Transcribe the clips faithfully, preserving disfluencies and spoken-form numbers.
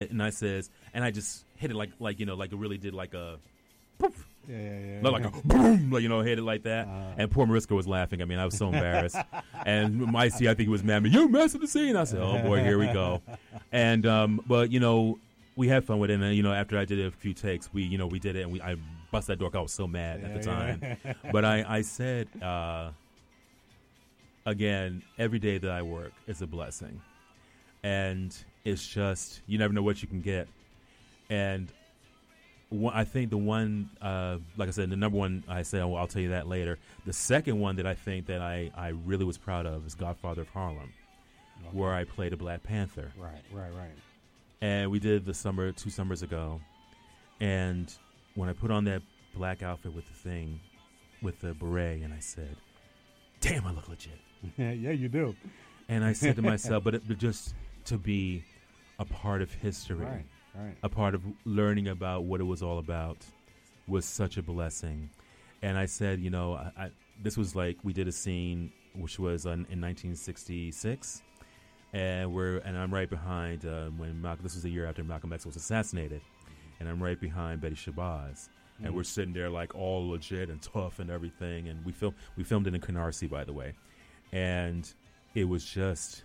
and I says, and I just hit it like like you know like it really did like a poof. Yeah, yeah, yeah. Not like a boom, like, you know, hit it like that. Uh, and poor Mariska was laughing. I mean, I was so embarrassed. And my C, I think he was mad at me. You messed with the scene. I said, oh, boy, here we go. And, um, but, you know, we had fun with it. And, you know, after I did a few takes, we, you know, we did it. And we I busted that door. I was so mad yeah, at the time. Yeah. But I, I said, uh, again, every day that I work is a blessing. And it's just, you never know what you can get. And One, I think the one, uh, like I said, the number one, I said, well, I'll tell you that later. The second one that I think that I, I really was proud of is Godfather of Harlem, okay. where I played a Black Panther. Right, right, right. And we did the summer, two summers ago. And when I put on that black outfit with the thing, with the beret, and I said, damn, I look legit. Yeah, you do. And I said to myself, but, it, but just to be a part of history. Right. Right. A part of learning about what it was all about was such a blessing. And I said, you know, I, I, this was like we did a scene which was on, in nineteen sixty-six, and we're and I'm right behind uh, when Malcolm. This was a year after Malcolm X was assassinated, and I'm right behind Betty Shabazz, and mm. we're sitting there like all legit and tough and everything. And we film we filmed it in Canarsie, by the way, and it was just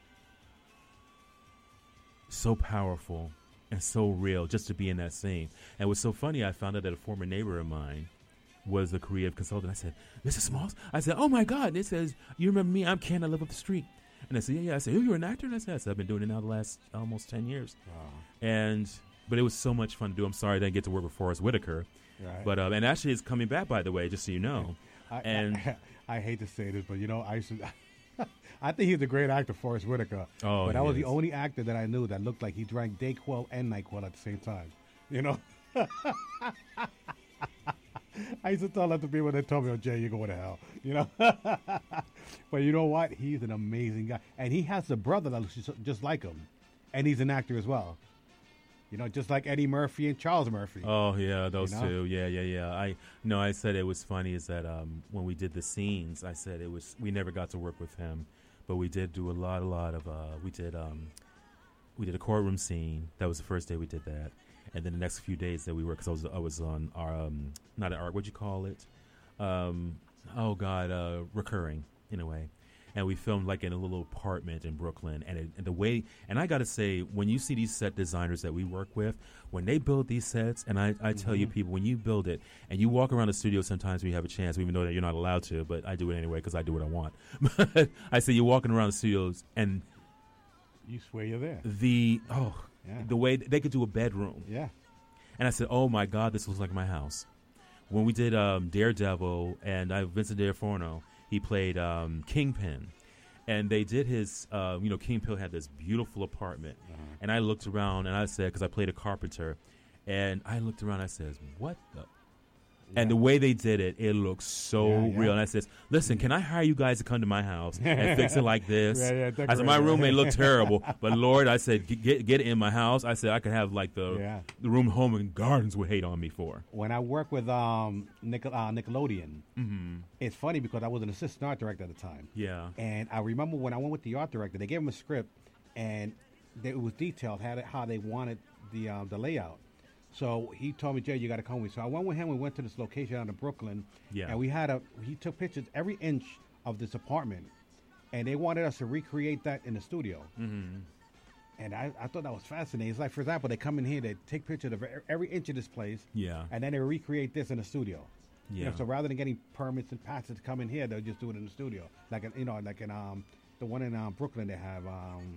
so powerful. And so real just to be in that scene. And it was so funny, I found out that a former neighbor of mine was the creative consultant. I said, Missus Smalls? I said, oh, my God. And it says, you remember me? I'm Ken. I live up the street. And I said, yeah, yeah. I said, oh, you're an actor? And I said, yes, I've been doing it now the last almost ten years. Wow. And, but it was so much fun to do. I'm sorry I didn't get to work with Forrest Whitaker. Right. But, um, and actually it's coming back, by the way, just so you know. I, and I, I, I hate to say this, but, you know, I used to... I think he's a great actor, Forrest Whitaker. Oh, but that was is. the only actor that I knew that looked like he drank Dayquil and NyQuil at the same time. You know? I used to tell that to people that told me, oh, Jay, you're going to hell. You know? But you know what? He's an amazing guy. And he has a brother that looks just like him. And he's an actor as well. You know, just like Eddie Murphy and Charles Murphy. Oh, yeah, those you know? two. Yeah, yeah, yeah. I No, I said it was funny is that um, when we did the scenes, I said it was, we never got to work with him. But we did do a lot, a lot of, uh, we did um, we did a courtroom scene. That was the first day we did that. And then the next few days that we worked, because I was, I was on our, um, not an art, what'd you call it? Um, oh, God, uh, recurring, in a way. And we filmed like in a little apartment in Brooklyn. And, it, and the way, and I got to say, when you see these set designers that we work with, when they build these sets, and I, I tell mm-hmm. you people, when you build it, and you walk around the studio sometimes when you have a chance, even though that you're not allowed to, but I do it anyway because I do what I want. But I say you're walking around the studios and you swear you're there. The, oh, yeah. the way they could do a bedroom. Yeah. And I said, oh my God, this looks like my house. When we did um, Daredevil and I, Vincent D'Onofrio, he played um, Kingpin, and they did his, uh, you know, Kingpin had this beautiful apartment, uh-huh. and I looked around and I said, because I played a carpenter, and I looked around and I said, what the? Yeah. And the way they did it, it looks so yeah, yeah. real. And I said, listen, can I hire you guys to come to my house and fix it like this? Yeah, yeah, I said, my room may look terrible, but Lord, I said, get get it in my house. I said, I could have like the yeah. the room Home and Gardens would hate on me for. When I worked with um, Nickel, uh, Nickelodeon, mm-hmm. it's funny because I was an assistant art director at the time. Yeah. And I remember when I went with the art director, they gave him a script, and they, it was detailed how, they, how they wanted the uh, the layout. So he told me, Jay, you got to come with me. So I went with him. We went to this location out in Brooklyn. Yeah. And we had a, he took pictures every inch of this apartment. And they wanted us to recreate that in the studio. Mm-hmm. And I, I thought that was fascinating. It's like, for example, they come in here, they take pictures of every inch of this place. Yeah. And then they recreate this in the studio. Yeah. You know, so rather than getting permits and passes to come in here, they'll just do it in the studio. Like, in, you know, like in um, the one in um, Brooklyn, they have... Um,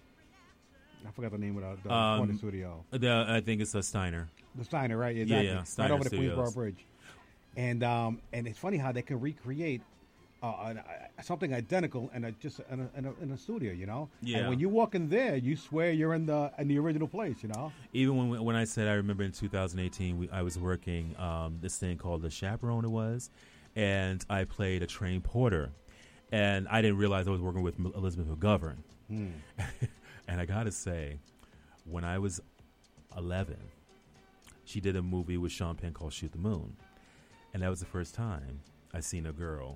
I forgot the name of the, the um, recording studio. The, I think it's a Steiner. The Steiner, right? Exactly. Yeah, yeah. Steiner right over Studios. the Queensboro Bridge. And um, and it's funny how they can recreate uh, an, uh, something identical in a, just in a, in, a, in a studio, you know? Yeah. And when you walk in there, you swear you're in the in the original place, you know? Even when when I said, I remember in two thousand eighteen, we, I was working um, this thing called The Chaperone, it was, and I played a trained porter. And I didn't realize I was working with Elizabeth McGovern. Hmm. And I got to say, when I was eleven, she did a movie with Sean Penn called Shoot the Moon. And that was the first time I seen a girl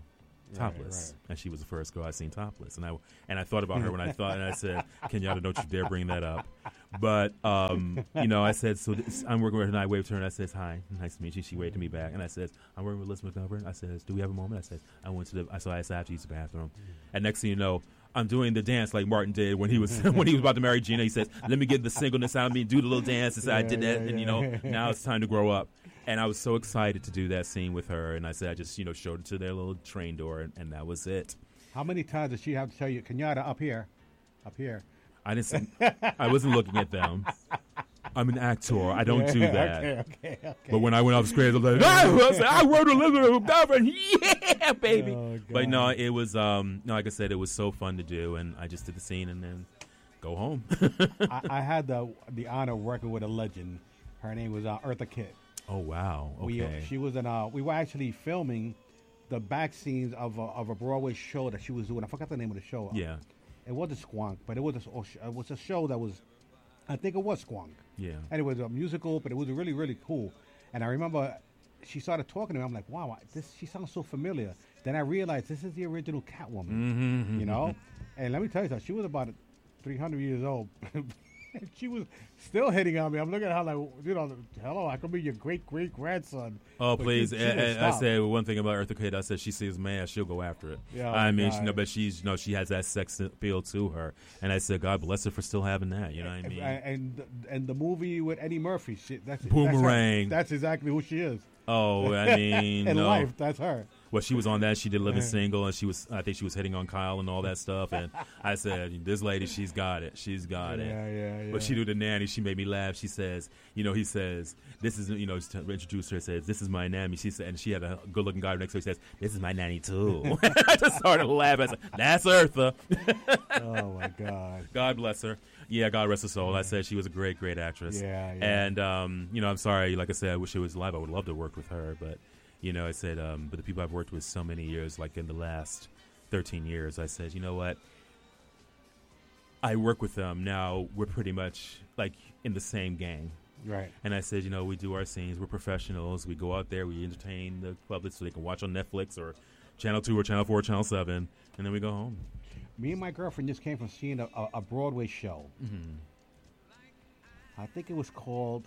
topless, right. and she was the first girl I seen topless. And I and I thought about her when I thought, and I said, Kenyatta, don't you dare bring that up. But um, you know, I said, so this, I'm working with her, and I waved to her, and I says, hi, nice to meet you. She waved to me back, and I said, I'm working with Liz McGovern. I says, do we have a moment? I said, I went to the, I saw I asked to use the bathroom, and next thing you know, I'm doing the dance like Martin did when he was when he was about to marry Gina. He says, "Let me get the singleness out of me, do the little dance." And so yeah, I did that, yeah, and you yeah. know, now it's time to grow up. And I was so excited to do that scene with her. And I said, I just you know showed it to their little train door, and, and that was it. How many times does she have to tell you, Kenyatta, up here, up here? I didn't. Say, I wasn't looking at them. I'm an actor. I don't do that. Okay, okay, okay. But when I went upstairs, I was like, "Ah, I wrote Elizabeth McGovern, yeah, baby." Oh, but God. no, it was um, no, like I said, it was so fun to do, and I just did the scene and then go home. I, I had the the honor of working with a legend. Her name was uh, Eartha Kitt. Oh wow, okay. We, uh, she was in. Uh, we were actually filming the back scenes of a, of a Broadway show that she was doing. I forgot the name of the show. Yeah, It wasn't Squonk, but it was a, it was a show that was, I think it was Squonk. yeah. And it was a musical, but it was really, really cool. And I remember she started talking to me. I'm like, wow, this she sounds so familiar. Then I realized this is the original Catwoman, Mm-hmm, you know? And let me tell you something. She was about three hundred years old. And she was still hitting on me. I'm looking at her like, you know, hello, I could be your great-great-grandson. Oh, But please. she- she And, didn't and I stop. said one thing about Eartha Kitt. I said she sees man, she'll go after it. Yeah, I oh, mean, God. she, no, but she's, you know, she has that sex appeal to her. And I said, God bless her for still having that. You know what I mean? And, and and the movie with Eddie Murphy, she, that's Boomerang. That's, her. That's exactly who she is. Oh, I mean, In no. life, that's her. Well, she was on that. She did Living Single, and she was. I think she was hitting on Kyle and all that stuff. And I said, "This lady, she's got it. She's got Yeah, it." yeah, yeah. But she do the nanny. She made me laugh. She says, "You know," he says, "This is," you know, to introduce her. Says, "This is my nanny." She said, and she had a good-looking guy next to her. He says, "This is my nanny too." I just started laughing. I said, "That's Eartha." Oh my God. God bless her. Yeah, God rest her soul. I said she was a great, great actress. Yeah, yeah. And um, you know, I'm sorry. Like I said, I wish she was alive. I would love to work with her, but. You know, I said, um, but the people I've worked with so many years, like in the last thirteen years, I said, you know what? I work with them now. We're pretty much like in the same gang. Right. And I said, you know, we do our scenes. We're professionals. We go out there. We entertain the public so they can watch on Netflix or Channel two or Channel four or Channel seven. And then we go home. Me and my girlfriend just came from seeing a, a, a Broadway show. Mm-hmm. I think it was called.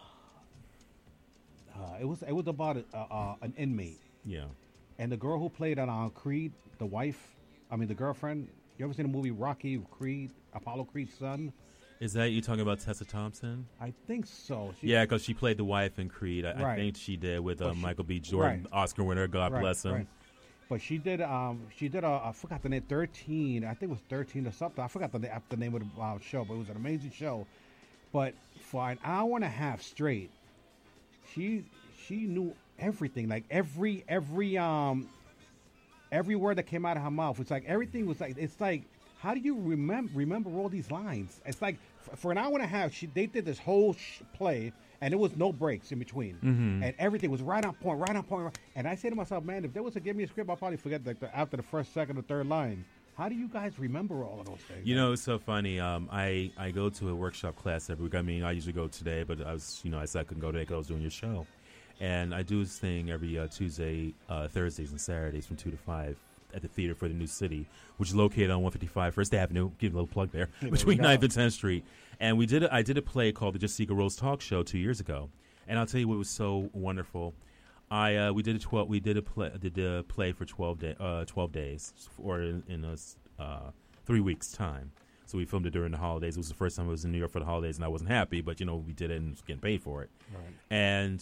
Uh, it was it was about a, uh, uh, an inmate, Yeah. and the girl who played on uh, Creed, the wife, I mean the girlfriend. You ever seen the movie Rocky Creed, Apollo Creed's son? Is that you talking about Tessa Thompson? I think so. She, Yeah, because she played the wife in Creed. I, I Right. think she did with uh, But she- Michael B. Jordan, right. Oscar winner. God right, bless him. right. But she did. Um, she did. A, I forgot the name. Thirteen. I think it was thirteen or something. I forgot the, na- the name of the uh, show, but it was an amazing show. But for an hour and a half straight, she she knew everything. Like every every um every word that came out of her mouth. It's like everything was like. It's like how do you remember remember all these lines? It's like f- for an hour and a half, she they did this whole sh- play. And there was no breaks in between, Mm-hmm. and everything was right on point, right on point. Right. And I say to myself, man, if there was a give me a script, I'll probably forget like the, after the first, second, or third line. How do you guys remember all of those things? You know, it's so funny. Um, I, I go to a workshop class every week. I mean, I usually go today, but I was, you know, I said I couldn't go today because I was doing your show. And I do this thing every uh, Tuesday, uh, Thursdays, and Saturdays from two to five at the Theater for the New City, which is located on one fifty-five First Avenue. Give a little plug there, There between we go. ninth and tenth Street. And we did. A, I did a play called the Just Seek a Rose Talk Show two years ago. And I'll tell you what was so wonderful. I uh, we did a twelve. We did a play. Did a play for twelve day, uh, twelve days, or in, in a s- uh, three weeks time. So we filmed it during the holidays. It was the first time I was in New York for the holidays, and I wasn't happy. But you know, we did it and was getting paid for it. Right. And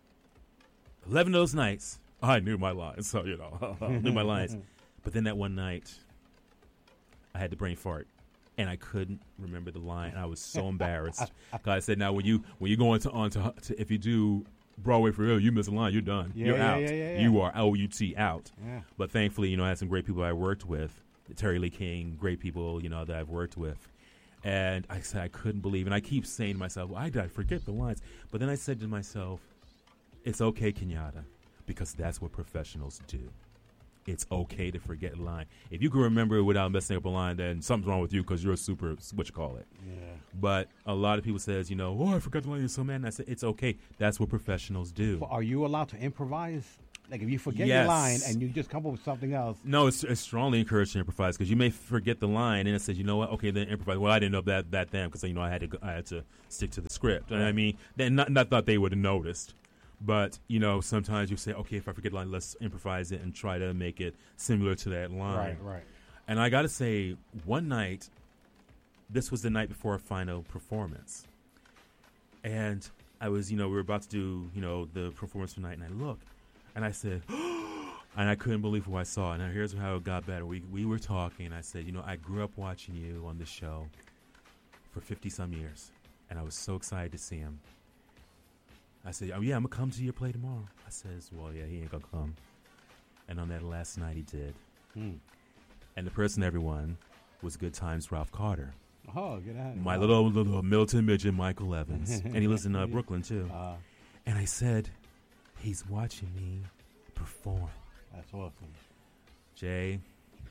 eleven of those nights, I knew my lines. So you know, I knew my lines. But then that one night, I had the brain fart. And I couldn't remember the line. I was so embarrassed. God, I said, "Now, when you when you go into on to, to if you do Broadway for real, you miss a line, you're done. Yeah, you're yeah, out. yeah, yeah, yeah. You are O U T out." Yeah. But thankfully, you know, I had some great people I worked with, Terry Lee King, great people, you know, that I've worked with. And I said I couldn't believe, and I keep saying to myself, "Why did I forget the lines?" But then I said to myself, "It's okay, Kenyatta, because that's what professionals do." It's okay to forget a line. If you can remember it without messing up a line, then something's wrong with you because you're a super, what you call it. Yeah. But a lot of people says, you know, oh, I forgot the line. You're so mad. And I said, it's okay. That's what professionals do. But are you allowed to improvise Like if you forget Yes. your line and you just come up with something else. No, it's, it's strongly encouraged to improvise because you may forget the line and it says, you know what, okay, then improvise. Well, I didn't know that that then because you know I had to go, I had to stick to the script. And I mean, then not not thought they would have noticed, but you know sometimes you say, okay, if I forget the line, let's improvise it and try to make it similar to that line. Right, right. And I got to say, one night, this was the night before our final performance, and I was, you know, we were about to do, you know, the performance tonight, and I look, and I said. And I couldn't believe what I saw. And here's how it got better. We we were talking, and I said, you know, I grew up watching you on the show for fifty-some years, and I was so excited to see him. I said, oh, yeah, I'm going to come to your play tomorrow. I says, well, yeah, he ain't going to come. And on that last night, he did. Hmm. And the person, everyone, was Good Times Ralph Carter. Oh, get out. My little, little Milton midget, Michael Evans. And he lives in uh, Brooklyn, too. Uh, and I said, he's watching me perform. That's awesome. Jay,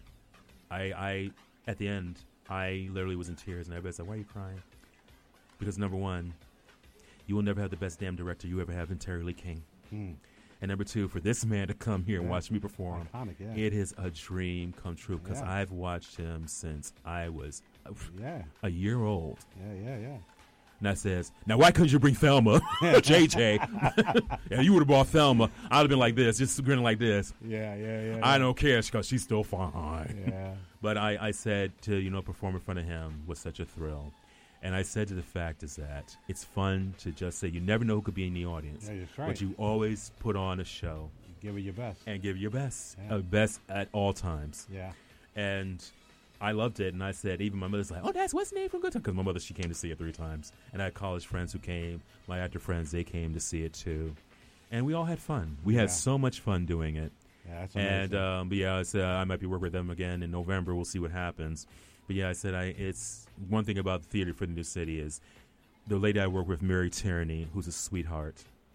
I, I, at the end, I literally was in tears, and everybody said, why are you crying? Because number one, you will never have the best damn director you ever have in Terry Lee King. Hmm. And number two, for this man to come here Yeah. and watch me perform, Iconic, yeah. it is a dream come true because Yeah. I've watched him since I was a, Yeah, a year old. yeah, yeah, yeah. And I says, now why couldn't you bring Thelma, J J? Yeah, you would have brought Thelma. I'd have been like this, just grinning like this. Yeah, yeah, yeah. I don't care because she's still fine. Yeah. But I, I said to, you know, perform in front of him was such a thrill. And I said to the fact is that it's fun to just say you never know who could be in the audience. Yeah, that's right. But you always put on a show Give it your best. and give your best, Yeah. uh, best at all times. Yeah. And I loved it. And I said, even my mother's like, oh, that's what's name from Good Time. Because my mother, she came to see it three times. And I had college friends who came. My actor friends, they came to see it too. And we all had fun. We Yeah. had so much fun doing it. Yeah, that's And amazing. um, but yeah, I said I might be working with them again in November. We'll see what happens. But yeah, I said I. It's one thing about the theater for the new city is the lady I work with, Mary Tierney, who's a sweetheart.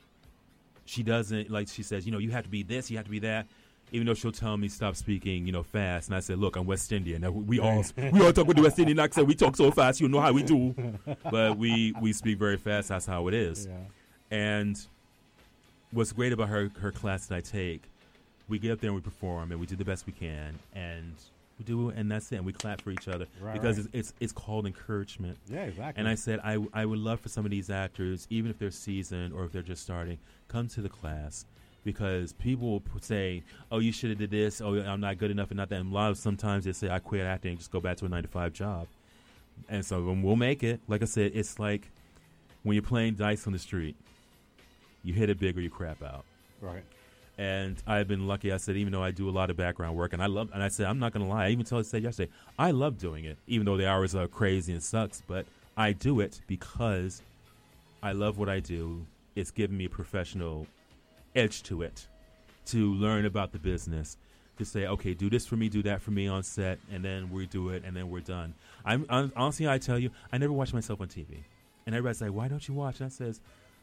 She doesn't like. She says, you know, you have to be this, you have to be that. Even though she'll tell me stop speaking, you know, fast, and I said, look, I'm West Indian. Now, we all we all talk with the West Indian accent. We talk so fast, you know how we do. But we we speak very fast. That's how it is. yeah. And what's great about her her class that I take, we get up there and we perform and we do the best we can and we do and that's it. And we clap for each other Right, because right. It's, it's it's called encouragement. Yeah, exactly. And I said I I would love for some of these actors, even if they're seasoned or if they're just starting, come to the class because people will p- say, oh, you should have did this. Oh, I'm not good enough and not that. And a lot of sometimes they say I quit acting and just go back to a nine to five job. And so when we'll make it. Like I said, it's like when you're playing dice on the street. You hit it big or you crap out. Right. And I've been lucky. I said, even though I do a lot of background work, and I love, and I said, I'm not going to lie. I even told I said yesterday, I love doing it, even though the hours are crazy and sucks. But I do it because I love what I do. It's given me a professional edge to it, to learn about the business, to say, okay, do this for me, do that for me on set, and then we do it, and then we're done. I'm hon- honestly, I tell you, I never watch myself on T V, and everybody's like, why don't you watch? And I says,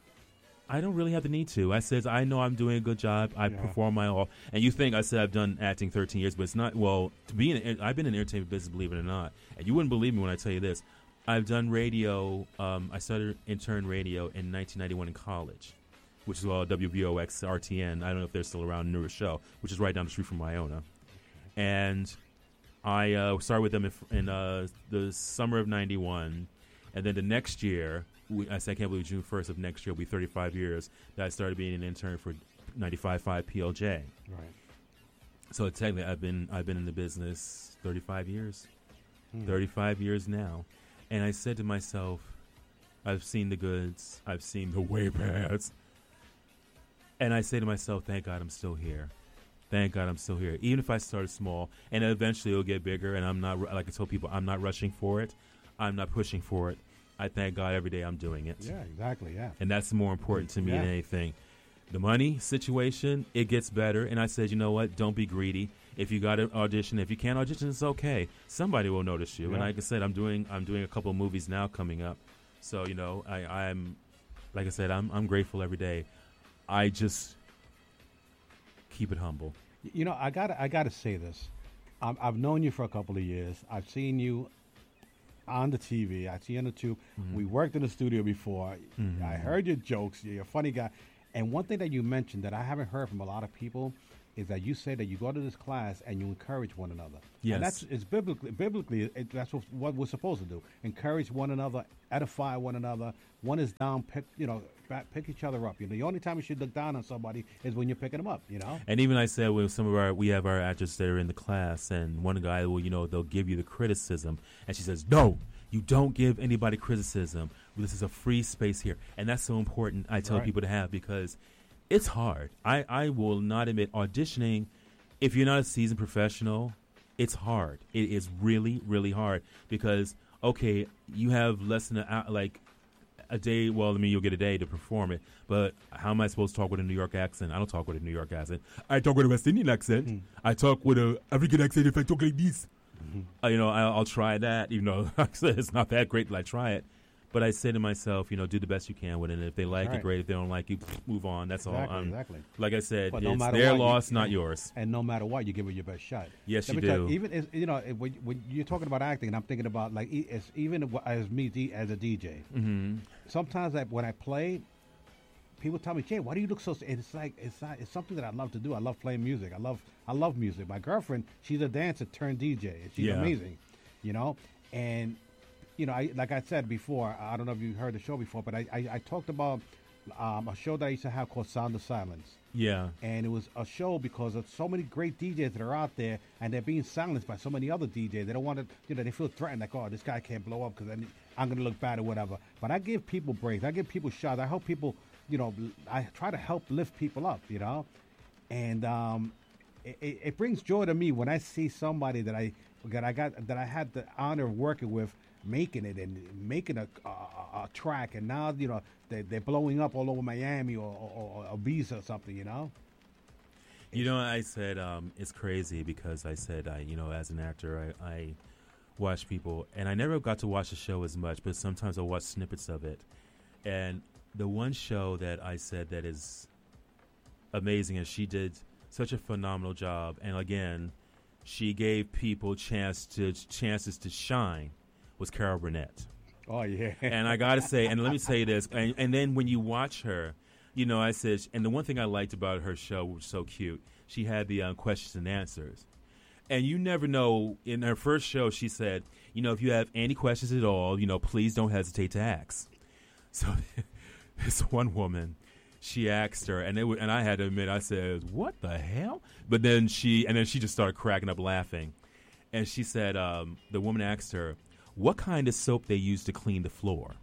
I don't really have the need to. I says, I know I'm doing a good job. I Yeah. perform my all. And you think I said I've done acting thirteen years, but it's not. Well, to be in, I've been in the entertainment business, believe it or not. And you wouldn't believe me when I tell you this. I've done radio. Um, I started intern radio in nineteen ninety-one in college, which is well W B O X R T N. I don't know if they're still around, newer show, which is right down the street from Iona. And I uh, started with them in, in uh, the summer of ninety-one. And then the next year, we, I said, I can't believe June first of next year will be thirty-five years that I started being an intern for ninety-five point five P L J. Right. So technically, I've been I've been in the business thirty-five years, Hmm. thirty-five years now, and I said to myself, I've seen the goods, I've seen the way bads, and I say to myself, thank God I'm still here. Thank God I'm still here. Even if I started small, and eventually it'll get bigger, and I'm not like I told people, I'm not rushing for it, I'm not pushing for it. I thank God every day I'm doing it. Yeah, exactly. Yeah. And that's more important to me Yeah. than anything. The money situation, it gets better. And I said, you know what? Don't be greedy. If you got to audition, if you can't audition, it's okay. Somebody will notice you. Yeah. And like I said, I'm doing I'm doing a couple of movies now coming up. So, you know, I, I'm, like I said, I'm I'm grateful every day. I just keep it humble. Y- You know, I got I got to say this. I'm, I've known you for a couple of years. I've seen you on the T V. I see you on the tube. Mhm. We worked in the studio before. Mhm. I heard your jokes. You're a funny guy. And one thing that you mentioned that I haven't heard from a lot of people is that you say that you go to this class and you encourage one another. Yes. And that's it's biblically biblically it, that's what, what we're supposed to do. Encourage one another, edify one another. One is down, pick you know, back, pick each other up. You know, the only time you should look down on somebody is when you're picking them up. You know. And even I said with some of our, we have our actors that are in the class, and one guy will, you know, they'll give you the criticism, and she says, no, you don't give anybody criticism. This is a free space here, and that's so important. I tell Right. people to have because it's hard. I, I will not admit auditioning. If you're not a seasoned professional, it's hard. It is really, really hard because okay, you have less than a, like a day. Well, I mean, you'll get a day to perform it, but how am I supposed to talk with a New York accent? I don't talk with a New York accent. I talk with a West Indian accent. Mm. I talk with a African accent if I talk like this. Mm-hmm. Uh, you know, I'll, I'll try that. Even though it's not that great, till I try it. But I say to myself, you know, do the best you can with it. And if they like right. it, great. If they don't like it, move on. That's exactly, all. Um, exactly. Like I said, but no it's matter their what, loss, you, not and, yours. And no matter what, you give it your best shot. Yes, Let you me tell do. you, even as, you know, when, when you're talking about acting, and I'm thinking about like e- as, even as me D, as a D J. Mm-hmm. Sometimes I, when I play, people tell me, "Jay, why do you look so?" And it's like it's not, it's something that I love to do. I love playing music. I love I love music. My girlfriend, she's a dancer turned D J. And she's Yeah. amazing, you know. And you know, I, like I said before, I don't know if you heard the show before, but I I, I talked about um, a show that I used to have called Sound of Silence. Yeah. And it was a show because of so many great D Js that are out there, and they're being silenced by so many other D Js. They don't want to, you know, they feel threatened, like, oh, this guy can't blow up because I'm going to look bad or whatever. But I give people breaks. I give people shots. I help people, you know, I try to help lift people up, you know. And um, it, it, it brings joy to me when I see somebody that I that I got that I had the honor of working with, making it and making a, a, a track, and now you know they, they're blowing up all over Miami or, or, or Ibiza or something, you know. You know, I said um, it's crazy because I said I, you know, as an actor, I, I watch people, and I never got to watch the show as much, but sometimes I'll watch snippets of it. And the one show that I said that is amazing, and she did such a phenomenal job, and again, she gave people chance to chances to shine. Was Carol Burnett. Oh, yeah. And I got to say, and let me say this, and, and then when you watch her, you know, I said, and the one thing I liked about her show, which was so cute, she had the um, questions and answers. And you never know, in her first show, she said, you know, if you have any questions at all, you know, please don't hesitate to ask. So this one woman, she asked her, and it w- and I had to admit, I said, what the hell? But then she, and then she just started cracking up laughing. And she said, um, the woman asked her, what kind of soap they use to clean the floor?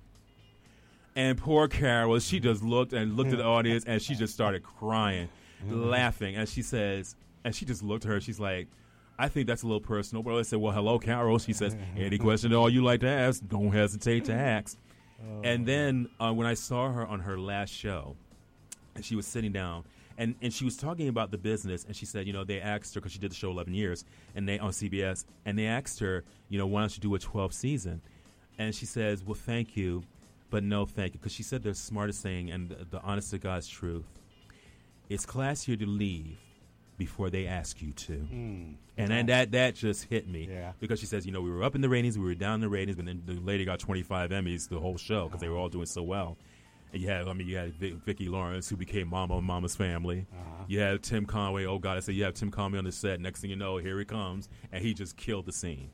And poor Carol, she just looked and looked at the audience, and she just started crying, laughing. And she says, and she just looked at her, she's like, I think that's a little personal. But I said, well, hello, Carol. She says, any question at all you like to ask, don't hesitate to ask. Oh. And then uh, when I saw her on her last show, and she was sitting down, and, and she was talking about the business, and she said, you know, they asked her, because she did the show eleven years, and they on C B S, and they asked her, you know, why don't you do a twelfth season? And she says, well, thank you, but no thank you, because she said the smartest thing, and the, the honest to God's truth, it's classier to leave before they ask you to. Mm. And then that, that just hit me. Yeah. Because she says, you know, we were up in the ratings, we were down in the ratings, but then the lady got twenty-five Emmys the whole show because uh-huh. they were all doing so well. And you had, I mean, you had Vic, Vicki Lawrence, who became Mama on Mama's Family. Uh-huh. You had Tim Conway. Oh, God, I said, you have Tim Conway on the set. Next thing you know, here he comes. And he just killed the scene.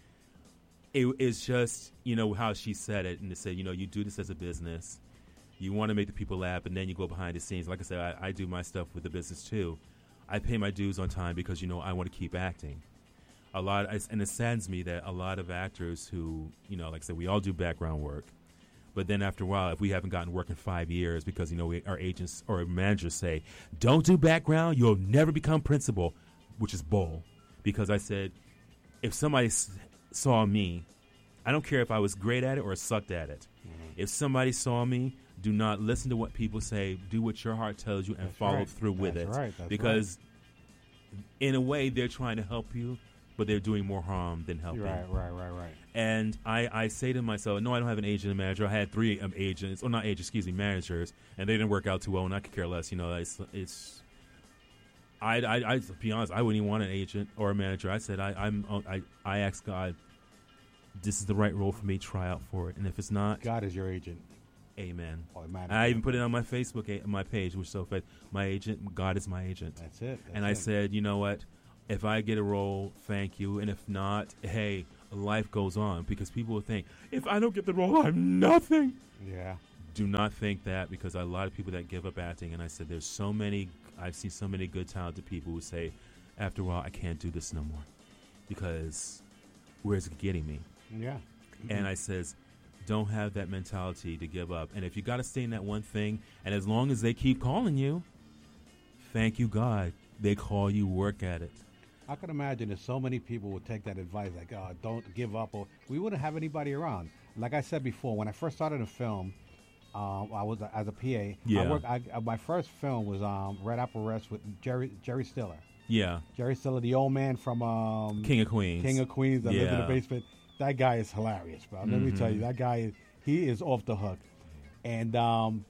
It, it's just, you know, how she said it. And they said, you know, you do this as a business. You want to make the people laugh, and then you go behind the scenes. Like I said, I, I do my stuff with the business, too. I pay my dues on time because, you know, I want to keep acting. A lot, and it saddens me that a lot of actors who, you know, like I said, we all do background work. But then after a while, if we haven't gotten work in five years because, you know, we, our agents or managers say, don't do background, you'll never become principal, which is bull. Because I said, if somebody s- saw me, I don't care if I was great at it or sucked at it. Mm-hmm. If somebody saw me, do not listen to what people say. Do what your heart tells you and That's follow right. through with That's it. Right. That's because right. in a way, they're trying to help you, but they're doing more harm than helping. Right, right, right, right. And I, I say to myself, no, I don't have an agent and manager. I had three um, agents, or not agents, excuse me, managers, and they didn't work out too well, and I could care less. You know, it's, it's I, I, I, to be honest, I wouldn't even want an agent or a manager. I said, I, I'm, I, I asked God, this is the right role for me, try out for it. And if it's not. God is your agent. Amen. Automatically. I even put it on my Facebook, a- my page, which so faith. My agent, God is my agent. That's it. That's and I it. said, you know what? If I get a role, thank you. And if not, hey, life goes on. Because people will think, if I don't get the role, I'm nothing. Yeah. Do not think that, because a lot of people that give up acting, and I said, there's so many, I've seen so many good, talented people who say, after a while, I can't do this no more. Because where's it getting me? Yeah. And I says, don't have that mentality to give up. And if you got to stay in that one thing, and as long as they keep calling you, thank you, God, they call you, work at it. I can imagine if so many people would take that advice, like, oh, don't give up, or we wouldn't have anybody around. Like I said before, when I first started in film, um, I was as a P A. Yeah. I worked, I, uh, my first film was um, Red Apple Rest with Jerry Jerry Stiller. Yeah. Jerry Stiller, the old man from um, King of Queens. King of Queens that lives in the Yeah. basement. That guy is hilarious, bro. Let me Mhm. tell you, that guy is he is off the hook. And um,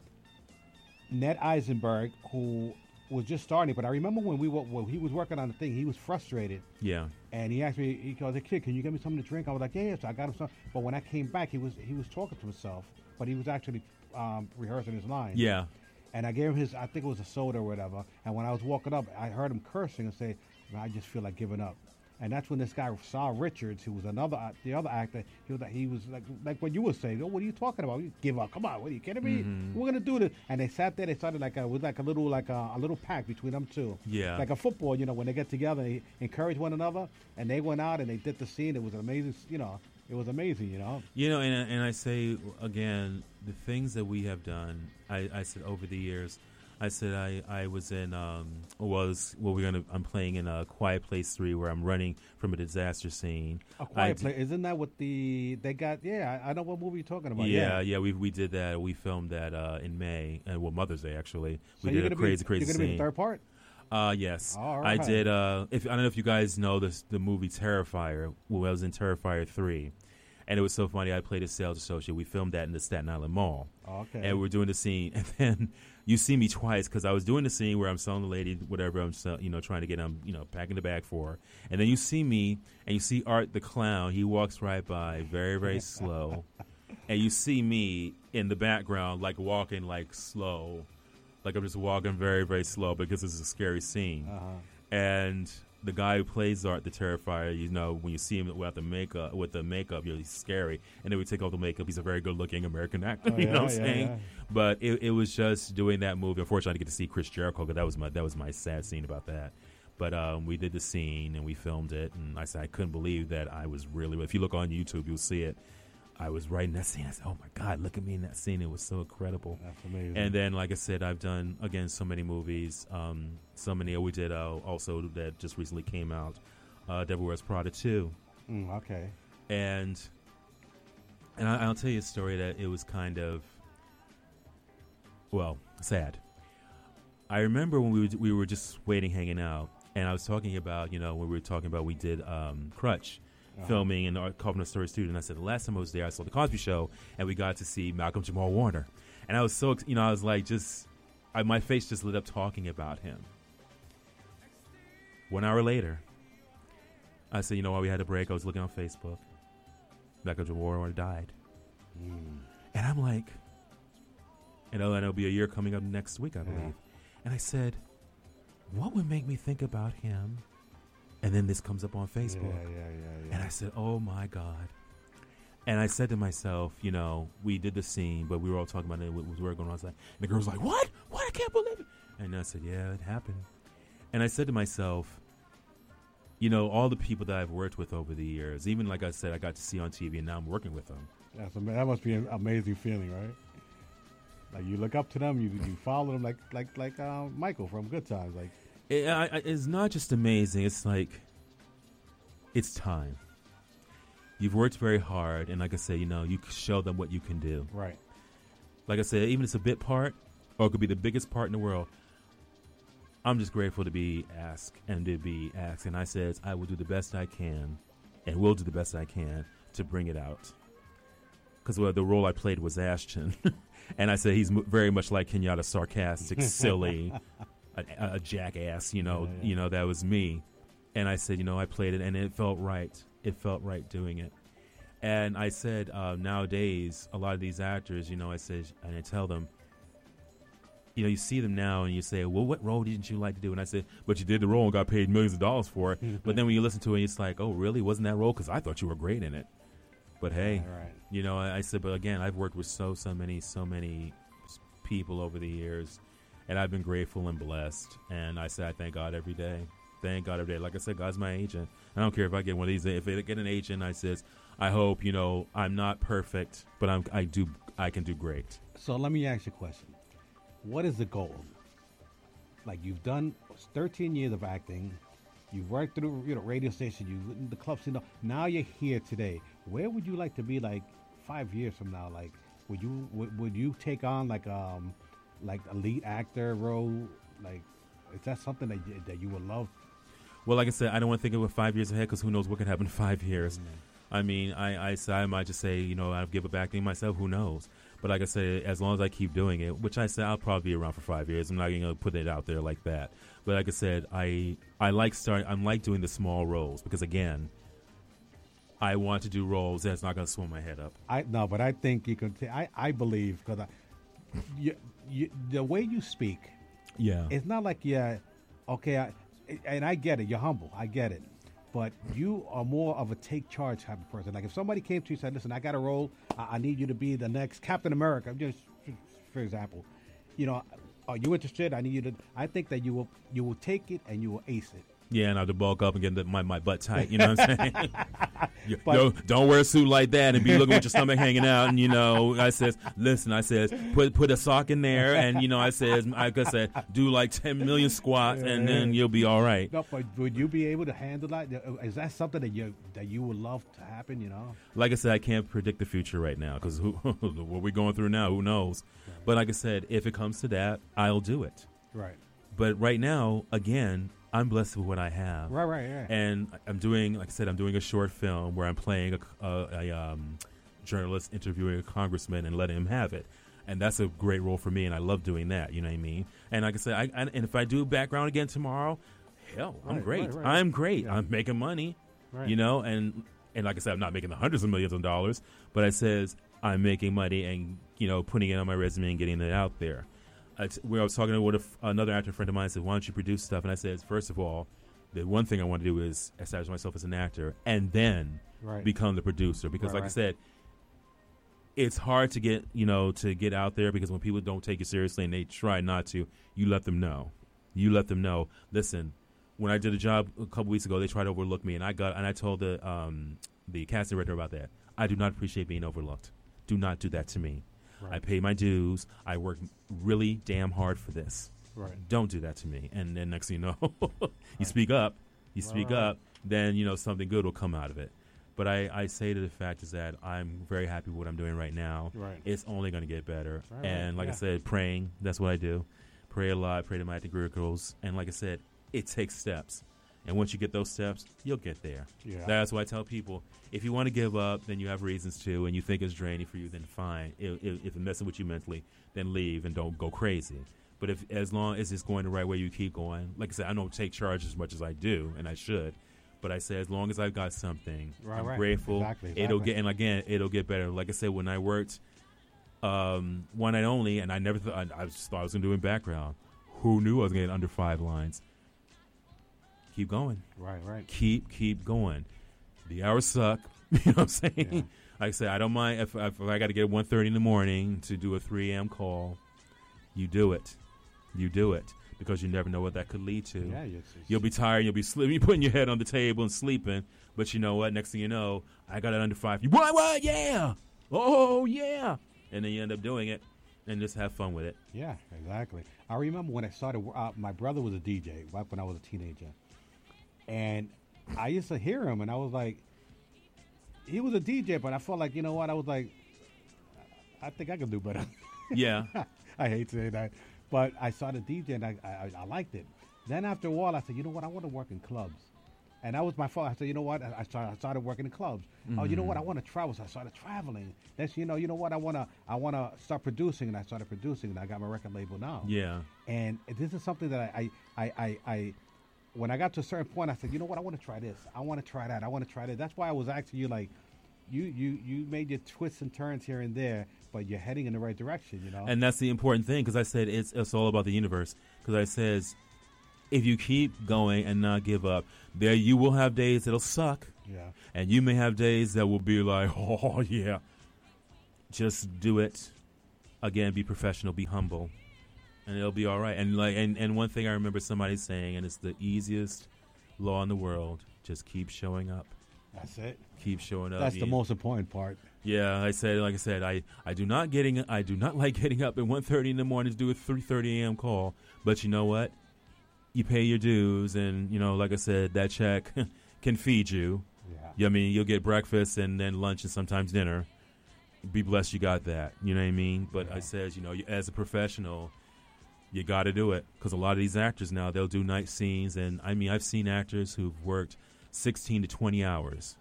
Ned Eisenberg, who was just starting, but I remember when we were when he was working on the thing, he was frustrated, Yeah. and he asked me, he goes, "Hey kid, can you get me something to drink?" I was like, "Yeah, yeah." So I got him some. But when I came back, he was he was talking to himself, but he was actually um, rehearsing his lines. Yeah. And I gave him his, I think it was a soda or whatever. And when I was walking up, I heard him cursing and say, "Man, I just feel like giving up." And that's when this guy, Saul Richards, who was another, uh, the other actor, he was like, he was like, like what you were saying. Oh, what are you talking about? You give up? Come on, what are you kidding me? Mhm. We're gonna do this. And they sat there. They started like a, with like a little, like a, a little pact between them two. Yeah. Like a football, you know, when they get together, they encourage one another. And they went out and they did the scene. It was an amazing, you know, it was amazing, you know. You know, and and I say again, the things that we have done. I, I said over the years, I said I, I was in um was well we're gonna I'm playing in a Quiet Place three where I'm running from a disaster scene. A Quiet I d- Place, isn't that what the they got? Yeah, I, I know what movie you're talking about. Yeah, yeah, we we did that. We filmed that uh, in May, and well Mother's Day actually. So We you're did a gonna crazy be, crazy You're gonna be scene. the third part. Uh, yes, All I right. did. Uh, if I don't know if you guys know this, the movie Terrifier. Well, I was in Terrifier three, and it was so funny. I played a sales associate. We filmed that in the Staten Island Mall. Okay. And we're doing the scene, and then you see me twice because I was doing the scene where I'm selling the lady whatever I'm, sell, you know, trying to get them, you know, packing the bag for her. And then you see me, and you see Art the clown. He walks right by, very very slow, and you see me in the background, like walking like slow, like I'm just walking very very slow because this is a scary scene. Uh-huh. And the guy who plays Art the Terrifier, you know, when you see him without the makeup, with the makeup, you know, he's scary. And then we take off the makeup. He's a very good-looking American actor. Oh, you yeah, know what I'm yeah, saying? yeah. But it, it was just doing that movie. Unfortunately, I didn't get to see Chris Jericho because that was my that was my sad scene about that. But um, we did the scene and we filmed it, and I said I couldn't believe that I was really. If you look on YouTube, you'll see it. I was right in that scene. I said, "Oh my God, look at me in that scene! It was so incredible." That's amazing. And then, like I said, I've done again so many movies. Um, so many. We did uh, also that just recently came out. Uh, Devil Wears Prada two, Mm, okay. and and I, I'll tell you a story that it was kind of well sad. I remember when we were, we were just waiting, hanging out, and I was talking about you know when we were talking about we did um, Crutch. Uh-huh. Filming in our Covenant Story Studio, and I said the last time I was there, I saw the Cosby Show, and we got to see Malcolm Jamal Warner, and I was so ex- you know I was like just I, my face just lit up talking about him. One hour later, I said, you know, while we had a break, I was looking on Facebook. Malcolm Jamal Warner died, Mm. and I'm like, and it'll, and it'll be a year coming up next week, I believe. Yeah. And I said, what would make me think about him? And then this comes up on Yeah, Facebook. yeah, yeah, yeah. And I said, oh, my God. And I said to myself, you know, we did the scene, but we were all talking about it. What was going on? I was like, and the girl was like, what? What? I can't believe it. And I said, yeah, it happened. And I said to myself, you know, all the people that I've worked with over the years, even like I said, I got to see on T V, and now I'm working with them. That's ama- that must be an amazing feeling, right? Like you look up to them, you you follow them, like like like uh, Michael from Good Times. Like, It, I, I, it's not just amazing. It's like, it's time. You've worked very hard, and like I said, you know, you show them what you can do. right? Like I said, even if it's a bit part, or it could be the biggest part in the world, I'm just grateful to be asked and to be asked. And I said, I will do the best I can, and will do the best I can to bring it out. Because well, the role I played was Ashton. And I said, he's m- very much like Kenyatta, sarcastic, silly, a, a jackass, you know, Yeah, yeah. you know, that was me. And I said, you know, I played it, and it felt right. It felt right doing it. And I said, uh, nowadays, a lot of these actors, you know, I said, and I tell them, you know, you see them now and you say, well, what role didn't you like to do? And I said, but you did the role and got paid millions of dollars for it. But then when you listen to it, it's like, oh, really? Wasn't that role? Because I thought you were great in it. But hey, right. you know, I, I said, but again, I've worked with so, so many, so many people over the years, and I've been grateful and blessed. And I say, I thank God every day. Thank God every day. Like I said, God's my agent. I don't care if I get one of these. If I get an agent, I says, I hope, you know, I'm not perfect, but I'm, I do, I can do great. So let me ask you a question. What is the goal? Like, you've done thirteen years of acting. You've worked through, you know, radio station. You the clubs. You know, now you're here today. Where would you like to be like five years from now? Like, would you would, would you take on like um like a lead actor role? Like, is that something that you, that you would love? Well, like I said, I don't want to think of it five years ahead because who knows what could happen in five years. Mm-hmm. I mean, I, I, I might just say, you know, I'll give up acting myself. Who knows? But like I said, as long as I keep doing it, which I said I'll probably be around for five years. I'm not going to put it out there like that. But like I said, I I like start. I'm like doing the small roles because again, I want to do roles that's not going to swim my head up. I no, but I think you can. T- I I believe because I, you, you, the way you speak, yeah, it's not like yeah, okay, I, and I get it. You're humble. I get it. But you are more of a take charge type of person. Like if somebody came to you and said, listen, I got a role. I, I need you to be the next Captain America. Just for example, you know, are you interested? I need you to. I think that you will you will take it and you will ace it. Yeah, and I have to bulk up and get the, my, my butt tight. You know what I'm saying? you, but, no, don't wear a suit like that and be looking with your stomach hanging out. And, you know, I says, listen, I says, put put a sock in there. And, you know, I says, like I said, do like ten million squats and then you'll be all right. No, but would you be able to handle that? Is that something that you that you would love to happen, you know? Like I said, I can't predict the future right now because what we're going through now, who knows? Right. But like I said, if it comes to that, I'll do it. Right. But right now, again, I'm blessed with what I have. Right, right, yeah. And I'm doing, like I said, I'm doing a short film where I'm playing a, a, a um, journalist interviewing a congressman and letting him have it. And that's a great role for me, and I love doing that, you know what I mean? And like I said, I, I, and if I do background again tomorrow, hell, I'm right, great. Right, right. I'm great. Yeah. I'm making money, right. you know? And, and like I said, I'm not making the hundreds of millions of dollars, but I says I'm making money and, you know, putting it on my resume and getting it out there. I t- where I was talking with a, another actor friend of mine, said, why don't you produce stuff? And I said, first of all, the one thing I want to do is establish myself as an actor and then right. become the producer. Because right, like right. I said, it's hard to get, you know, to get out there because when people don't take you seriously and they try not to, you let them know. You let them know, listen, when I did a job a couple weeks ago, they tried to overlook me. And I got, and I told the, um, the casting director about that. I do not appreciate being overlooked. Do not do that to me. Right. I pay my dues. I work really damn hard for this. Right. Don't do that to me. And then next thing you know, you right. speak up. You speak right. up. Then, you know, something good will come out of it. But I, I say to the fact is that I'm very happy with what I'm doing right now. Right. It's only going to get better. Right, and like yeah. I said, praying, that's what I do. Pray a lot, pray to my acting miracles. And like I said, it takes steps. And once you get those steps, you'll get there. Yeah. That's why I tell people, if you want to give up, then you have reasons to, and you think it's draining for you, then fine. If, if, if it's messing with you mentally, then leave and don't go crazy. But if as long as it's going the right way, you keep going. Like I said, I don't take charge as much as I do, and I should. But I say as long as I've got something, right, I'm right. grateful. Exactly, exactly. It'll get, and again, it'll get better. Like I said, when I worked um, One Night Only, and I never thought I, I just thought I was going to do in background. Who knew I was going to get under five lines? Keep going. Right, right. Keep, keep going. The hours suck. You know what I'm saying? Yeah. Like I said, I don't mind if, if I got to get at one thirty in the morning to do a three a.m. call. You do it. You do it. Because you never know what that could lead to. Yeah, it's, it's, you'll be tired. You'll be sleeping. You're putting your head on the table and sleeping. But you know what? Next thing you know, I got it under five. You, what, what? Yeah. Oh, yeah. And then you end up doing it and just have fun with it. Yeah, exactly. I remember when I started, uh, my brother was a D J back when I was a teenager. And I used to hear him, and I was like, he was a D J, but I felt like, you know what? I was like, I think I could do better. Yeah. I hate saying that. But I started DJing, and I, I, I liked it. Then after a while, I said, you know what? I want to work in clubs. And that was my fault. I said, you know what? I started, I started working in clubs. Mm-hmm. Oh, you know what? I want to travel. So I started traveling. That's, you know, you know what? I want to I want to start producing, and I started producing, and I got my record label now. Yeah. And this is something that I, I, I, I, I when I got to a certain point, I said, you know what? I want to try this. I want to try that. I want to try that. That's why I was asking you, like, you you you made your twists and turns here and there, but you're heading in the right direction. You know. And that's the important thing, because I said it's it's all about the universe. Because I says, if you keep going and not give up, there you will have days that'll suck. Yeah. And you may have days that will be like, oh yeah. Just do it. Again, be professional, be humble, and it'll be all right. And like, and, and one thing I remember somebody saying, and it's the easiest law in the world: just keep showing up. That's it. Keep showing up. That's the You- most important part. Yeah, I said, like I said, I, I do not getting I do not like getting up at one thirty in the morning to do a three thirty a.m. call. But you know what? You pay your dues, and you know, like I said, that check can feed you. Yeah. Yeah, I mean, you'll get breakfast and then lunch and sometimes dinner. Be blessed you got that. You know what I mean? But Yeah. I says, you know, you, as a professional, you got to do it, because a lot of these actors now, they'll do night scenes, and I mean, I've seen actors who've worked sixteen to twenty hours.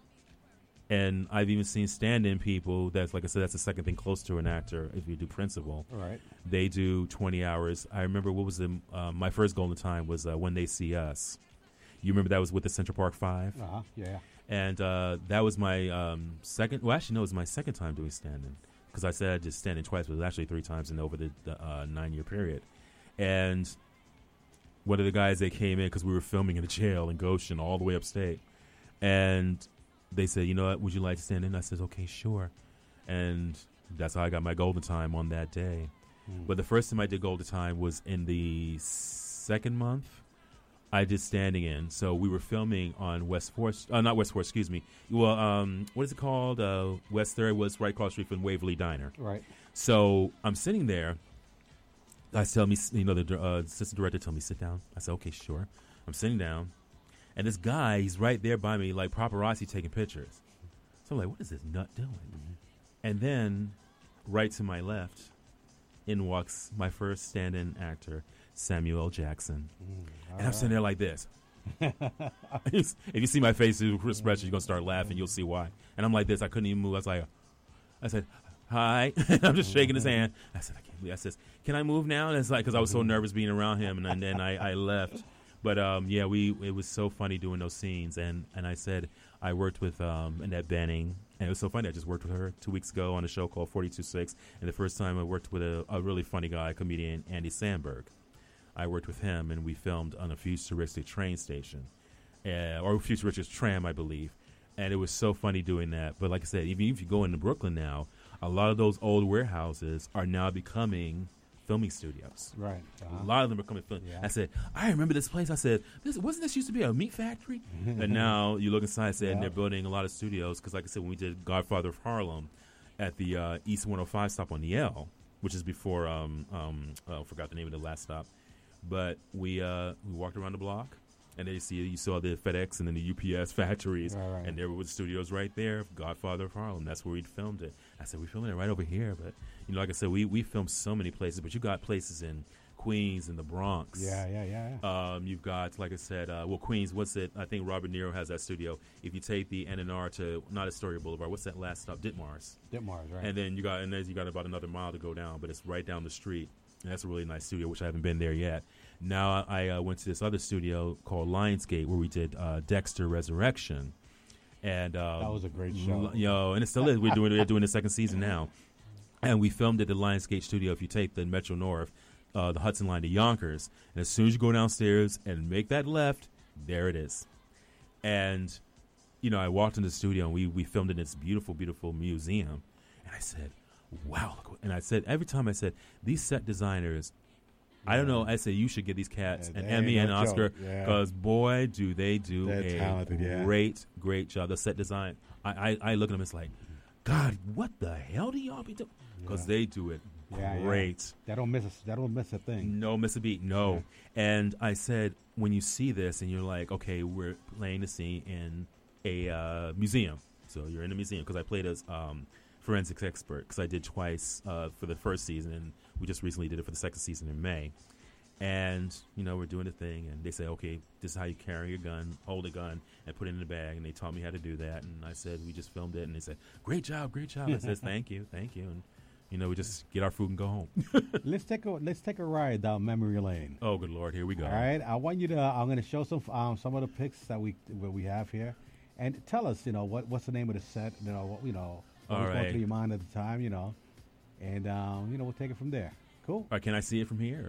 And I've even seen stand-in people that's, like I said, that's the second thing close to an actor if you do principal. All right. They do twenty hours. I remember what was the, uh, my first golden time was uh, When They See Us. You remember that was with the Central Park Five? Uh huh. Yeah. And uh, that was my um, second, well, actually, no, it was my second time doing stand-in, because I said I did stand-in twice, but it was actually three times in over the, the uh, nine-year period. And one of the guys that came in, because we were filming in a jail in Goshen all the way upstate, and they said, you know what, would you like to stand in? I said, okay, sure. And that's how I got my golden time on that day. Mm. But the first time I did golden time was in the second month. I did standing in. So we were filming on West fourth, uh, not West fourth, excuse me. Well, um, what is it called? Uh, West third was right across the street from Waverly Diner. Right. So I'm sitting there. I tell me, you know, the uh, assistant director told me, sit down. I said, okay, sure. I'm sitting down. And this guy, he's right there by me, like paparazzi taking pictures. So I'm like, what is this nut doing? Mm-hmm. And then, right to my left, in walks my first stand-in actor, Samuel L. Jackson. Mm, And I'm sitting there like this. If you see my face expression, you're going to start laughing. You'll see why. And I'm like this. I couldn't even move. I was like, I said, hi. I'm just shaking his hand. I said, I can't believe. I says, can I move now? And it's like, because I was so nervous being around him. And then I, I left. But um, yeah, we it was so funny doing those scenes. And, and I said, I worked with um, Annette Bening. And it was so funny. I just worked with her two weeks ago on a show called forty-two six. And the first time I worked with a, a really funny guy, comedian, Andy Samberg. I worked with him, and we filmed on a futuristic train station, uh, or futuristic tram, I believe. And it was so funny doing that. But like I said, even if you go into Brooklyn now, a lot of those old warehouses are now becoming filming studios. Right. Uh-huh. A lot of them are coming. Film. Yeah. I said, I remember this place. I said, this wasn't this used to be a meat factory? And now you look inside, I said, and Yeah. they're building a lot of studios. Because like I said, when we did Godfather of Harlem at the uh, East one oh five stop on the L, which is before, um, um, oh, I forgot the name of the last stop. But we uh, we walked around the block, and then you see you saw the FedEx and then the U P S factories, Right, right. and there were studios right there. Godfather of Harlem. That's where we filmed it. I said we filming it right over here, but you know, like I said, we we filmed so many places. But you got places in Queens and the Bronx. Yeah, yeah, yeah. yeah. Um, you've got, like I said, uh, well, Queens. What's it? I think Robert Niro has that studio. If you take the N and R to not Astoria Boulevard, what's that last stop? Ditmars. Ditmars, right? And then you got, and then you got about another mile to go down, but it's right down the street. And that's a really nice studio, which I haven't been there yet. Now I uh, went to this other studio called Lionsgate, where we did uh, Dexter Resurrection, and um, That was a great show. l- Yo, and it still is. We're doing we're doing the second season now, and we filmed at the Lionsgate studio. If you take the Metro North, uh, the Hudson line to Yonkers, and as soon as you go downstairs and make that left, there it is. And you know, I walked in the studio and we we filmed in this beautiful, beautiful museum, and I said, wow. Look what, and I said, every time I said, these set designers, I don't know, I said, you should give these cats Yeah, an they Emmy ain't and no Oscar, joke, yeah. because boy, do they do They're a talented, yeah. great, great job. The set design, I, I, I look at them, it's like, God, what the hell do y'all be doing? Because Yeah. they do it Yeah, yeah. great. They don't miss a, they don't miss a thing. No miss a beat, no. And I said, when you see this and you're like, okay, we're playing the scene in a uh, museum. So you're in a museum, because I played as um, forensics expert, because I did twice uh, for the first season, and we just recently did it for the second season in May. And, you know, we're doing the thing, and they say, okay, this is how you carry a gun, hold a gun, and put it in the bag. And they taught me how to do that. And I said, we just filmed it. And they said, great job, great job. I said, thank you, thank you. And, you know, we just get our food and go home. let's take a let's take a ride down memory lane. Oh, good Lord, here we go. All right, I want you to. I'm going to show some um, some of the pics that we what we have here, And tell us, you know, what what's the name of the set? You know, what you know, what All was going right. through your mind at the time, you know, and um, you know, we'll take it from there. Cool. All right, can I see it from here?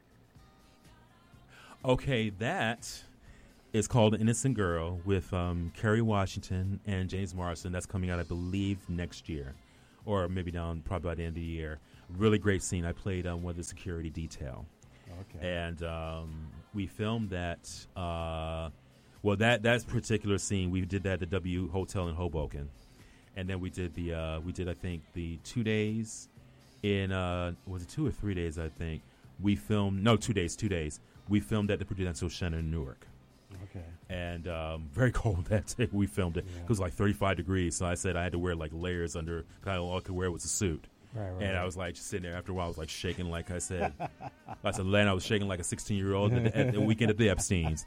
Or? Okay, that is called Innocent Girl with um, Kerry Washington and James Marsden. That's coming out, I believe, next year, or maybe down probably by the end of the year. Really great scene. I played um, one of the security detail. Okay. And um, we filmed that. Uh, well, that that particular scene, we did that at the W Hotel in Hoboken, and then we did the uh, we did I think the two days in uh, was it two or three days? I think we filmed no two days, two days. We filmed at the Prudential Center in Newark. Okay. And um, very cold that day. We filmed it. Yeah. It was like thirty-five degrees, so I said I had to wear like layers under. Kind of all I could wear was a suit. Right, right. And I was like just sitting there. After a while, I was like shaking, like I said. I said, Len, I was shaking like a sixteen-year-old at, the- at the weekend at the Epstein's.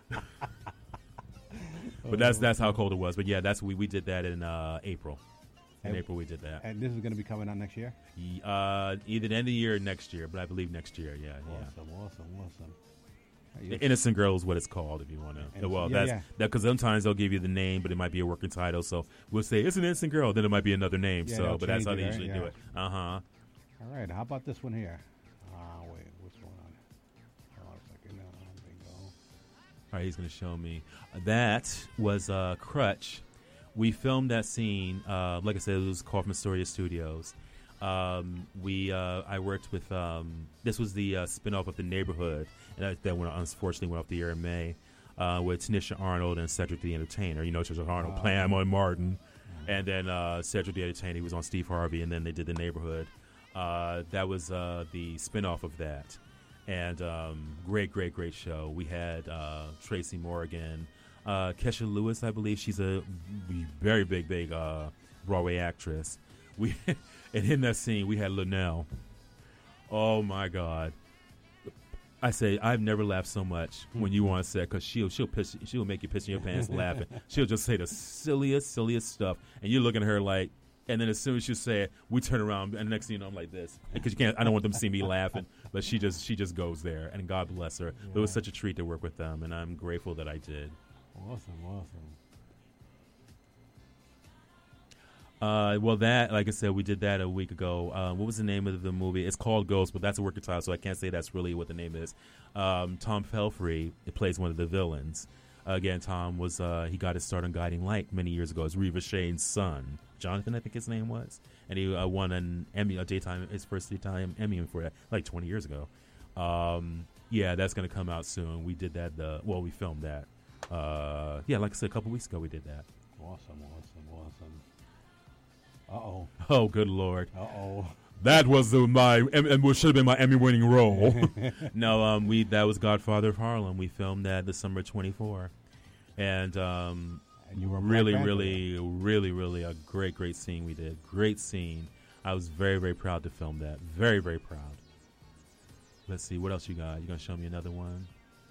But that's that's how cold it was. But yeah, that's we we did that in uh, April. In And- April, we did that. And this is going to be coming out next year. Ye- Uh, either the end of the year or next year, but I believe next year. Yeah, yeah. Awesome, awesome, awesome. Hey, you- Innocent Girl is what it's called, if you want to. Innocent- Well, yeah, that's yeah. that because sometimes they'll give you the name, but it might be a working title. So we'll say it's an Innocent Girl, then it might be another name. Yeah, so, they'll but that's how change they it, right? usually do Yeah. it. Uh huh. All right. How about this one here? Ah, wait. What's going on? Hold on a second. No, there we go. All right, he's going to show me. That was uh, Crutch. We filmed that scene. Uh, like I said, it was called from Astoria Studios. Um, we uh, I worked with. Um, this was the uh, spinoff of The Neighborhood, and that, that went unfortunately went off the air in May. Uh, with Tanisha Arnold and Cedric the Entertainer. You know, Tanisha Arnold Wow. playing Emma Martin, and then uh, Cedric the Entertainer. He was on Steve Harvey, and then they did The Neighborhood. Uh, that was uh, the spinoff of that. And um, great, great, great show. We had uh, Tracy Morgan, uh, Kesha Lewis, I believe. She's a very big, big uh, Broadway actress. We and in that scene, we had Linnell. Oh my God! I say I've never laughed so much when you on set because she'll she'll piss she'll make you piss in your pants laughing. She'll just say the silliest, silliest stuff, and you're looking at her like. And then as soon as you say it, we turn around, and next thing you know, I'm like this because you can't. I don't want them to see me laughing, but she just she just goes there, and God bless her. It was Yeah. such a treat to work with them, and I'm grateful that I did. Awesome, awesome. Uh, well, that like I said, we did that a week ago. Uh, what was the name of the movie? It's called Ghost, but that's a working title, so I can't say that's really what the name is. Um, Tom Pelfrey it plays one of the villains. Again, Tom was uh, he got his start on Guiding Light many years ago as Reva Shane's son, Jonathan, I think his name was, and he uh, won an Emmy, a daytime, his first daytime Emmy for that, like twenty years ago. Um, yeah, that's going to come out soon. We did that. The well, we filmed that. Uh, yeah, like I said, a couple weeks ago we did that. Awesome, awesome, awesome. Uh oh. Oh, good Lord. Uh oh. That was the, my and what should have been my Emmy-winning role. no, um, we that was Godfather of Harlem. We filmed that this summer twenty-four, and um, And you were Black really, Panther. really, really, really a great, great scene we did. Great scene. I was very, very proud to film that. Very, very proud. Let's see what else you got. You gonna show me another one?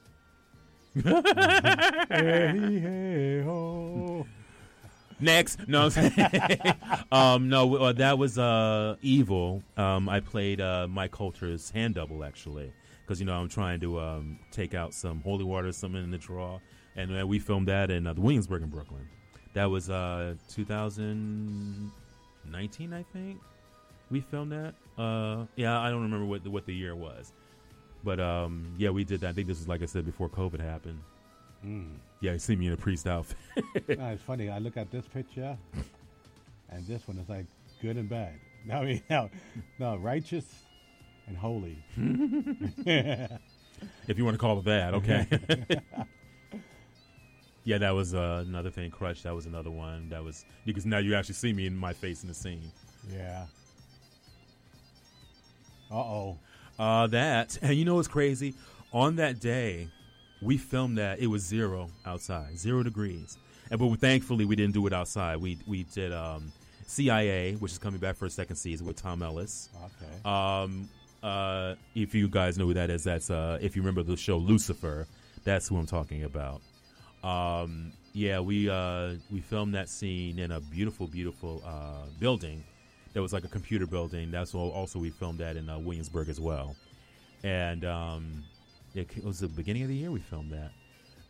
Hey, hey, ho. Next, no, I'm saying- um, no, uh, that was uh, Evil. Um, I played uh, Mike Coulter's hand double actually, because you know I'm trying to um, take out some holy water, something in the draw, and uh, we filmed that in uh, the Williamsburg in Brooklyn. That was uh, two thousand nineteen, I think. We filmed that. Uh, yeah, I don't remember what the, what the year was, but um, yeah, we did that. I think this was like I said before COVID happened. Mm. Yeah, you see me in a priest outfit. No, it's funny. I look at this picture, and this one is like good and bad. No, I mean, no, no, righteous and holy. If you want to call it that, okay. Yeah, that was uh, another thing. Crush, that was another one. That was because now you actually see me in my face in the scene. Yeah. Uh oh. Uh, that, and you know what's crazy? On that day, we filmed that. It was zero outside, zero degrees. And but we, thankfully, we didn't do it outside. We we did um, C I A, which is coming back for a second season with Tom Ellis. Okay. Um, uh, if you guys know who that is, that's uh, if you remember the show Lucifer, that's who I'm talking about. Um, yeah, we uh, we filmed that scene in a beautiful, beautiful uh, building. That was like a computer building. That's all, also we filmed that in uh, Williamsburg as well. And um, it, it was the beginning of the year we filmed that.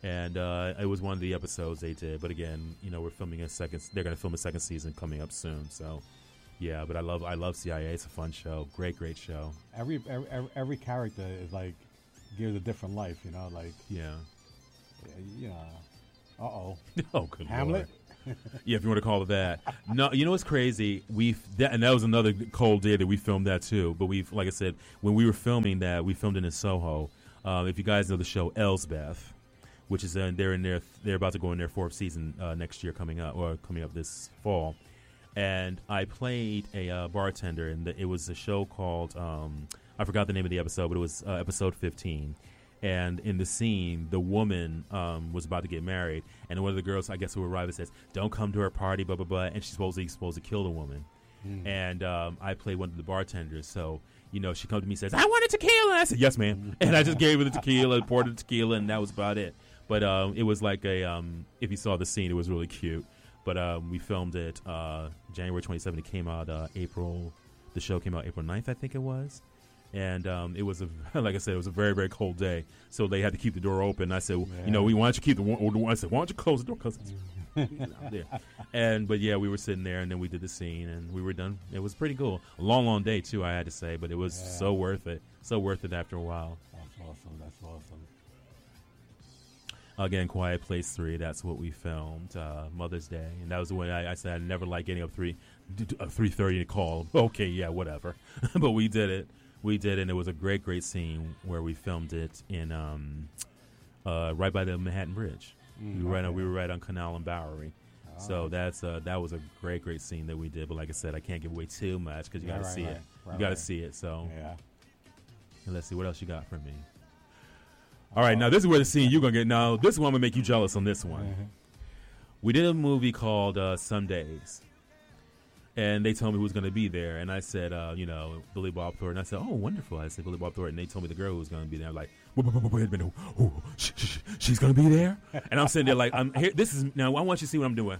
and uh, it was one of the episodes they did. But again, you know, we're filming a second. They're going to film a second season coming up soon. So, yeah. But I love I love C I A. It's a fun show. Great, great show. Every every every, every character is like gives a different life. You know, like Yeah. you know. Uh oh. Oh, good Hamlet. Lord. Yeah, if you want to call it that. No, you know what's crazy? We that and that was another cold day that we filmed that too. But we've, like I said, when we were filming that, we filmed it in Soho. Uh, if you guys know the show Elsbeth, which is uh, they're in their they're about to go in their fourth season uh, next year coming up or coming up this fall, and I played a uh, bartender, and the, it was a show called um, I forgot the name of the episode, but it was uh, episode fifteen. And in the scene, the woman um, was about to get married, and one of the girls, I guess, who arrived says, "Don't come to her party," blah blah blah, and she's supposedly supposed to kill the woman. Mm. And um, I played one of the bartenders, so you know, she comes to me and says, "I want a tequila," and I said, "Yes, ma'am," and I just gave her the tequila, poured the tequila, and that was about it. But um, it was like a, um, if you saw the scene, it was really cute. But um, we filmed it uh, January twenty-seventh. It came out uh, April. The show came out April ninth, I think it was. And um, it was, a, like I said, it was a very, very cold day. So they had to keep the door open. I said, yeah. you know, we why don't you keep the door? I said, why don't you close the door? Cause it's there. And but yeah, we were sitting there, and then we did the scene, and we were done. It was pretty cool. A long, long day too, I had to say, but it was yeah. so worth it. So worth it after a while. That's awesome. That's awesome. Again, Quiet Place three. That's what we filmed. Uh, Mother's Day, and that was the way I, I said I never like getting up three, uh, three thirty to call. Okay, yeah, whatever. But we did it. We did, and it was a great, great scene where we filmed it in um, uh, right by the Manhattan Bridge. Mm, we were okay. right on, we were right on Canal and Bowery. Oh. So that's uh, that was a great, great scene that we did. But like I said, I can't give away too much because you yeah, got to right, see right, it. Right, you got to right. see it. So yeah. And let's see what else you got for me. All right, now this is where the scene you're gonna get. Now this one I'm gonna make you jealous on this one. Mm-hmm. We did a movie called uh, Some Days. And they told me who was going to be there. And I said, uh, you know, Billy Bob Thornton. I said, oh, wonderful. I said, Billy Bob Thornton. And they told me the girl who was going to be there. I'm like, wait, wait, wait, wait a minute. Ooh, sh- sh- sh- she's going to be there? And I'm sitting there like, I'm here. This is, now I want you to see what I'm doing.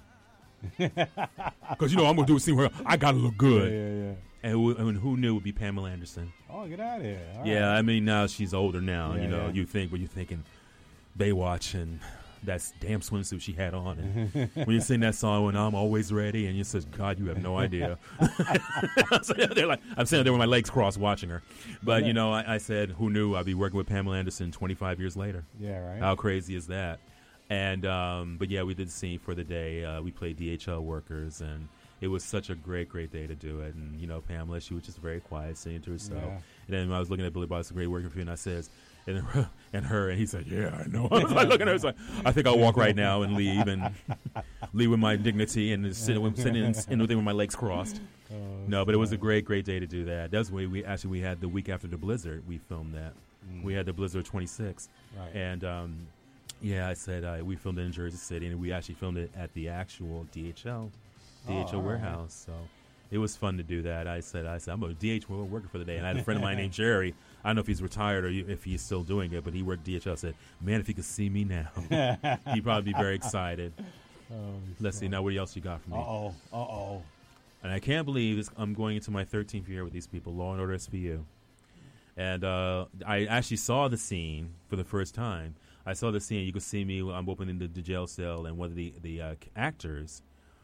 Because, you know, I'm going to do a scene where I got to look good. Yeah, yeah, yeah. And who, and who knew it would be Pamela Anderson? Oh, get out of here. All yeah, right. I mean, now she's older now. Yeah, you know, yeah. you think, but you're thinking Baywatch and that damn swimsuit she had on. And when you sing that song, when I'm always ready, and you says, God, you have no idea. I'm sitting there like, I'm sitting there with my legs crossed watching her. But, yeah. you know, I, I said, who knew I'd be working with Pamela Anderson twenty-five years later? Yeah, right. How crazy is that? And, um, but yeah, we did the scene for the day. Uh, we played D H L workers, and it was such a great, great day to do it. And, you know, Pamela, she was just very quiet, singing to herself. Yeah. And then I was looking at Billy Bob, it's a great working for you, and I says, and her, and her, and he said, yeah, I know. I was like, looking at her, I was like, I think I'll walk right now and leave, and leave with my dignity and sit, sit in, in with, with my legs crossed. Oh, no, but it was a great, great day to do that. That's why we actually, we had the week after the blizzard, we filmed that. Mm. We had the blizzard twenty-six. Right. And, um, yeah, I said uh, we filmed it in Jersey City, and we actually filmed it at the actual D H L, D H L oh, warehouse. Right. So it was fun to do that. I said, I said, I'm a D H L worker for the day. And I had a friend of mine named Jerry. I don't know if he's retired or if he's still doing it, but he worked D H L. I said, man, if he could see me now, he'd probably be very excited. Oh, Let's see. Now, what else you got for me? Uh-oh. Uh-oh. And I can't believe this, I'm going into my thirteenth year with these people, Law and Order S V U. And uh, I actually saw the scene for the first time. I saw the scene. You could see me. I'm opening the, the jail cell, and one of the, the uh, actors,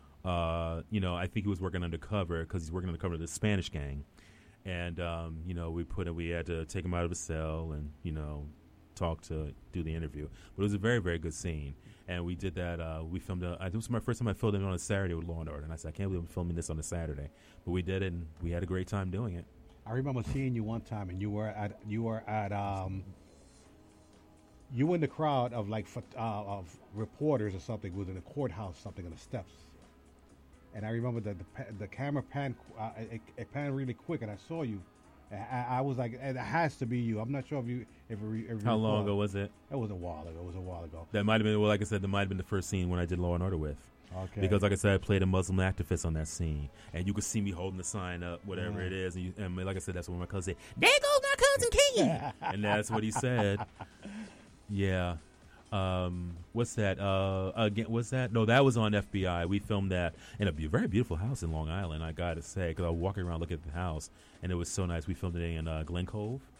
uh, you know, I think he was working undercover because he's working undercover of the Spanish gang. And, um, you know, we put him, we had to take him out of his cell and, you know, talk to, do the interview. But it was a very, very good scene. And we did that, uh, we filmed, a, I, this was my first time I filmed it on a Saturday with Law and Order. And I said, I can't believe I'm filming this on a Saturday. But we did it, and we had a great time doing it. I remember seeing you one time, and you were at, you were at, um, you were in the crowd of like, uh, of reporters or something, who was in a courthouse, something on the steps. And I remember that the the camera pan uh, it, it panned really quick, and I saw you. I, I was like, it has to be you. I'm not sure if you if you. If How long ago was it? It was a while ago. It was a while ago. That might have been, well, like I said, that might have been the first scene when I did Law and Order with. Okay. Because, like I said, I played a Muslim activist on that scene, and you could see me holding the sign up, whatever yeah. it is, and, you, and like I said, that's when my cousin said, "There goes my cousin King," and that's what he said. Yeah. Um, what's that? Uh, again, what's that? No, that was on F B I. We filmed that in a be- very beautiful house in Long Island. I gotta say, because I was walking around looking at the house, and it was so nice. We filmed it in uh, Glen Cove.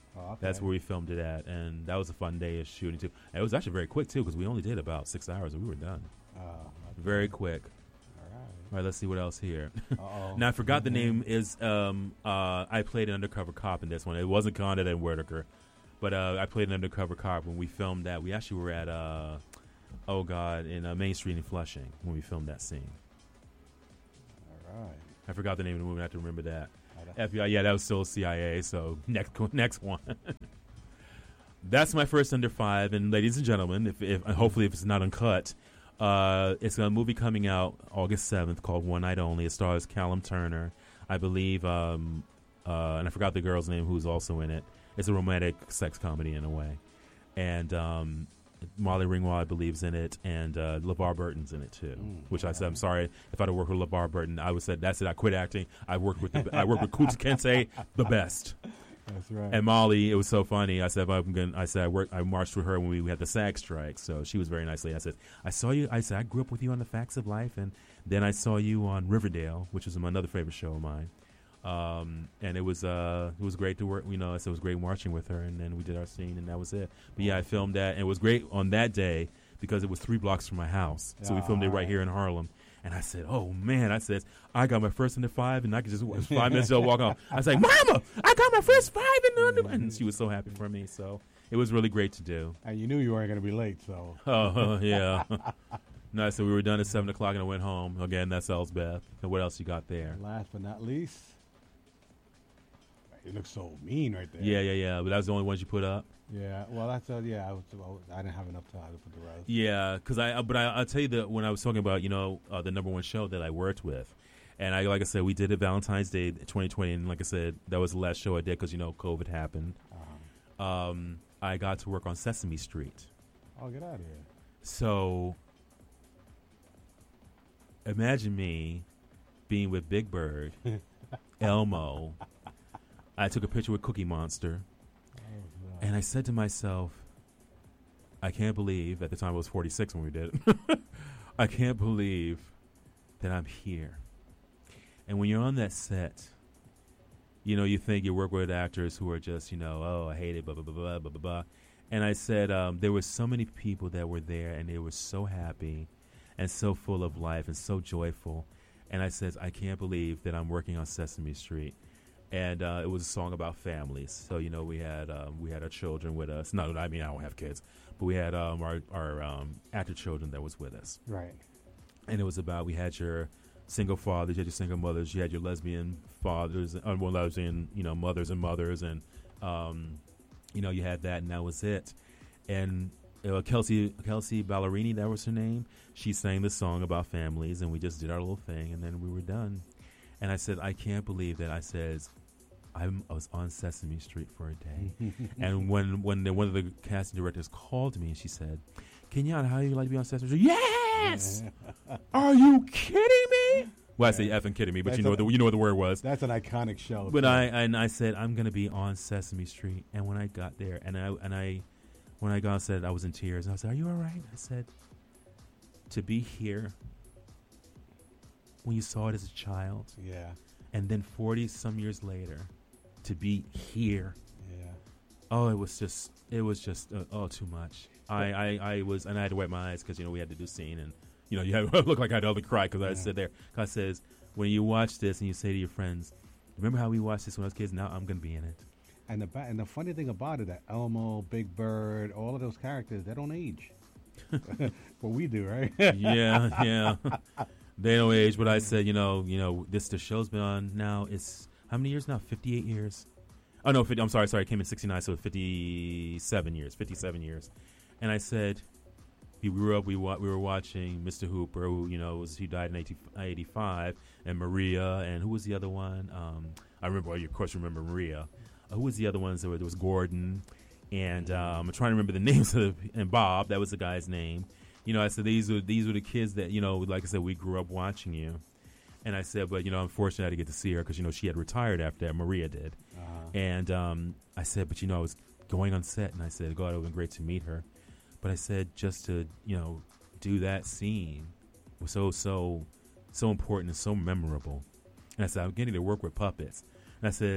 Oh, okay. That's where we filmed it at, and that was a fun day of shooting too. And it was actually very quick too because we only did about six hours and we were done. Oh, okay. Very quick. All right. All right, let's see what else here. Uh-oh. Now I forgot the name is. Um, uh, I played an undercover cop in this one. It wasn't Condit and Whitaker, but uh, I played an undercover cop when we filmed that. We actually were at uh, oh god, in uh, Main Street in Flushing when we filmed that scene. All right. I forgot the name of the movie. I have to remember that. Oh, that's- F B I, yeah, that was still C I A. So next, next one. That's my first under five, and ladies and gentlemen, if, if hopefully if it's not uncut, uh, it's a movie coming out August seventh called One Night Only. It stars Callum Turner, I believe, um, uh, and I forgot the girl's name who's also in it. It's a romantic sex comedy in a way, and um, Molly Ringwald, I believe, is in it, and uh, LeVar Burton's in it too. Mm, which I wow. said, I'm sorry if I'd have worked with LeVar Burton, I would said that's it. I quit acting. I worked with the, I worked with Kunta Kinte, the best. That's right. And Molly, it was so funny. I said, I'm gonna, I said, I worked, I marched with her when we, we had the SAG strike. So she was very nicely. I said, I saw you. I said, I grew up with you on The Facts of Life, and then I saw you on Riverdale, which is another favorite show of mine. Um, and it was, uh, it was great to work. You know, I said it was great marching with her, and then we did our scene, and that was it. But yeah, I filmed that, and it was great on that day because it was three blocks from my house. So we filmed it right here in Harlem. And I said, oh, man, I said, I got my first under five, and I could just, five minutes ago, walk off. I was like, Mama, I got my first five in under. And she was so happy for me. So it was really great to do. And you knew you weren't going to be late, so. Oh, yeah. No, so we were done at seven o'clock, and I went home. Again, that's Elsbeth. And what else you got there? Last but not least, you look so mean right there. Yeah, yeah, yeah. But that was the only ones you put up? Yeah, well, that's, uh, yeah, I, was, I didn't have enough time to put the rest. Yeah, because I, but I, I'll tell you that when I was talking about, you know, uh, the number one show that I worked with, and I, like I said, we did it Valentine's Day twenty twenty, and like I said, that was the last show I did because, you know, COVID happened. Uh-huh. Um, I got to work on Sesame Street. Oh, get out of here. So imagine me being with Big Bird, Elmo. I took a picture with Cookie Monster. And I said to myself, I can't believe, at the time I was forty-six when we did it, I can't believe that I'm here. And when you're on that set, you know, you think you work with actors who are just, you know, oh, I hate it, blah, blah, blah, blah, blah, blah, blah. And I said, um, there were so many people that were there, and they were so happy and so full of life and so joyful. And I said, I can't believe that I'm working on Sesame Street. And uh, it was a song about families. So, you know, we had um, we had our children with us. No, I mean, I don't have kids. But we had um, our, our um, actor children that was with us. Right. And it was about, we had your single fathers, you had your single mothers, you had your lesbian fathers, uh, well, lesbian, you know, mothers and mothers. And, um, you know, you had that, and that was it. And uh, Kelsey, Kelsey Ballerini, that was her name. She sang the song about families, and we just did our little thing, and then we were done. And I said, I can't believe that. I said, I'm, I was on Sesame Street for a day. And when when the, one of the casting directors called me, and she said, Kenyatta, how do you like to be on Sesame Street? Yes! Are you kidding me? Well, I say effing kidding me, but That's you know, a- the, you know what the word was. That's an iconic show. But too. I and I said, I'm going to be on Sesame Street. And when I got there, and I and I, when I got, I said, I was in tears. I said, are you all right? I said, to be here when you saw it as a child, Yeah. and then forty some years later, to be here. Yeah. Oh, it was just, it was just, uh, oh, too much. I, I, I was, and I had to wipe my eyes because, you know, we had to do scene, and, you know, you had, look like I had to cry because I Yeah. sit there. God says, when you watch this and you say to your friends, remember how we watched this when I was kids? Now I'm going to be in it. And the ba- and the funny thing about it, that Elmo, Big Bird, all of those characters, they don't age. What we do, right? Yeah, yeah. They don't age, but I said, you know, you know, this, the show's been on now, it's, how many years now? fifty-eight years. Oh, no, fifty, I'm sorry, sorry, it came in sixty-nine, so fifty-seven years, fifty-seven years. And I said, we grew up, we wa- we were watching Mister Hooper, who, you know, was, he died in eighty, eighty-five, and Maria, and who was the other one? Um, I remember, well, you of course remember Maria. Uh, who was the other ones? There, were, there was Gordon, and um, I'm trying to remember the names of, the, and Bob, that was the guy's name. You know, I said, these were, these were the kids that, you know, like I said, we grew up watching you. And I said, but, you know, unfortunately, I had to get to see her because, you know, she had retired after that. Maria did. Uh-huh. And um, I said, but, you know, I was going on set, and I said, God, it would have been great to meet her. But I said, just to, you know, do that scene was so, so, so important and so memorable. And I said, I'm getting to work with puppets. And I says,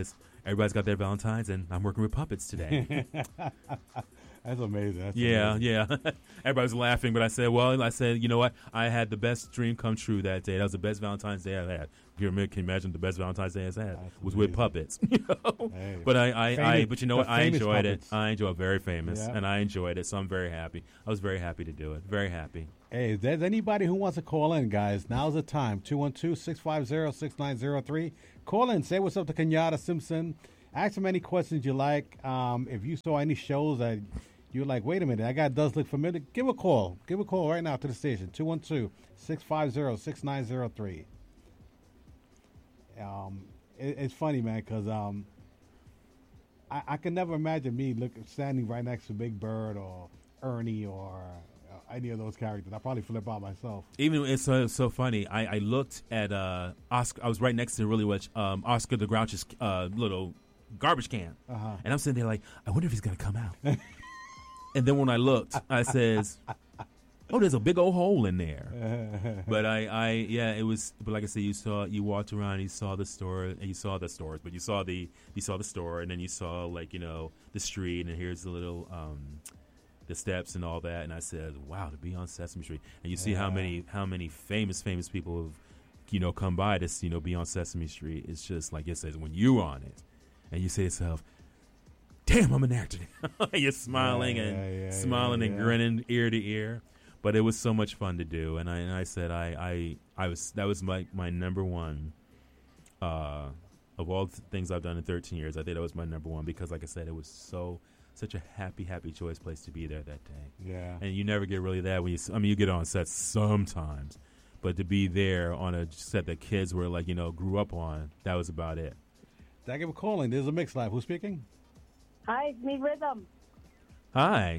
everybody's got their Valentines, and I'm working with puppets today. That's amazing. That's yeah, amazing. yeah. Everybody was laughing, but I said, well, I said, you know what? I had the best dream come true that day. That was the best Valentine's Day I've had. You can you imagine the best Valentine's Day I've had That's was amazing. with puppets. You know? Hey. But I, I, Famous- I, but you know what? the I famous enjoyed puppets. it. I enjoyed it. Very famous, Yeah. and I enjoyed it. So I'm very happy. I was very happy to do it. Very happy. Hey, if there's anybody who wants to call in, guys, now's the time. two one two, six five zero, six nine zero three. Call in. Say what's up to Kenyatta Simpson. Ask him any questions you like. Um, if you saw any shows that you're like, wait a minute, that guy does look familiar, give a call. Give a call right now to the station. two one two, six five zero, six nine zero three. Um, it, it's funny, man, because um, I, I can never imagine me look, standing right next to Big Bird or Ernie or uh, any of those characters. I probably flip out myself. Even it's so, so funny. I, I looked at uh, Oscar. I was right next to really much um, Oscar the Grouch's uh, little garbage can, Uh-huh. and I'm sitting there like, I wonder if he's gonna come out. And then when I looked, I says, "Oh, there's a big old hole in there." But I, I, yeah, it was. But like I said, you saw, you walked around, you saw the store, and you saw the stores, but you saw the, you saw the store, and then you saw like you know the street, and here's the little, um, the steps and all that. And I said, "Wow, to be on Sesame Street," and you see how Yeah. many, how many famous, famous people have, you know, come by to, you know, be on Sesame Street. It's just like it says when you're on it, and you say to yourself, damn, I'm an actor. You're smiling Yeah, and yeah, yeah, smiling yeah, and yeah. grinning ear to ear. But it was so much fun to do, and I and I said I I, I was that was my my number one. Uh, of all the things I've done in thirteen years, I think that was my number one because, like I said, it was so such a happy, happy, joyous place to be there that day. Yeah. And you never get really that when you. I mean, you get on sets sometimes, but to be there on a set that kids were like you know grew up on, that was about it. Thank you for calling. This is a Mix Live. Who's speaking? Hi, it's me, Rhythm. Hi.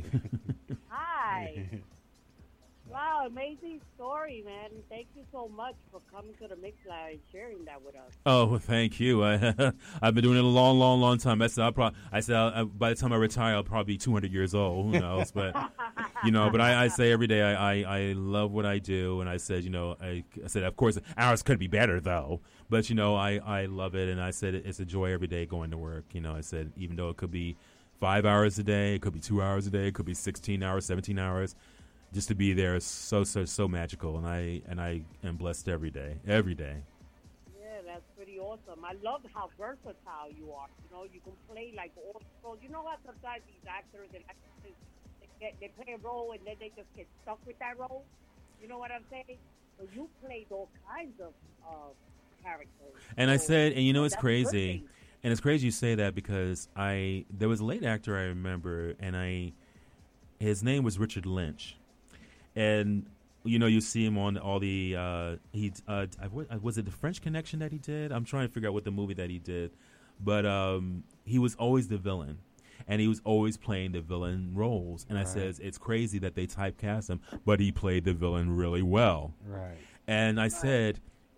Hi. Wow, amazing story, man. Thank you so much for coming to the Mix Live and sharing that with us. Oh, well, thank you. I, I've been doing it a long, long, long time. I said, I'll probably, I said, I'll, by the time I retire, I'll probably be two hundred years old. Who knows? But you know, but I, I say every day, I, I, I love what I do, and I said, you know, I, I said, of course, ours could be better though, but you know, I, I love it, and I said it's a joy every day going to work. You know, I said even though it could be five hours a day, it could be two hours a day, it could be sixteen hours, seventeen hours. Just to be there is so so so magical, and I and I am blessed every day, every day. Yeah, that's pretty awesome. I love how versatile you are. You know, you can play like all roles. You know how sometimes these actors and actresses they, get, they play a role and then they just get stuck with that role. You know what I'm saying? So you played all kinds of uh, characters. And I So, said, and you know, it's that's a good crazy, thing. and it's crazy you say that because I there was a late actor I remember, and I his name was Richard Lynch. And you know, you see him on all the uh, he uh, I- what- was it the French Connection that he did? I'm trying to figure out what the movie that he did, but um, he was always the villain, and he was always playing the villain roles. And I Right. says it's crazy that they typecast him, but he played the villain really well. Right. And I said,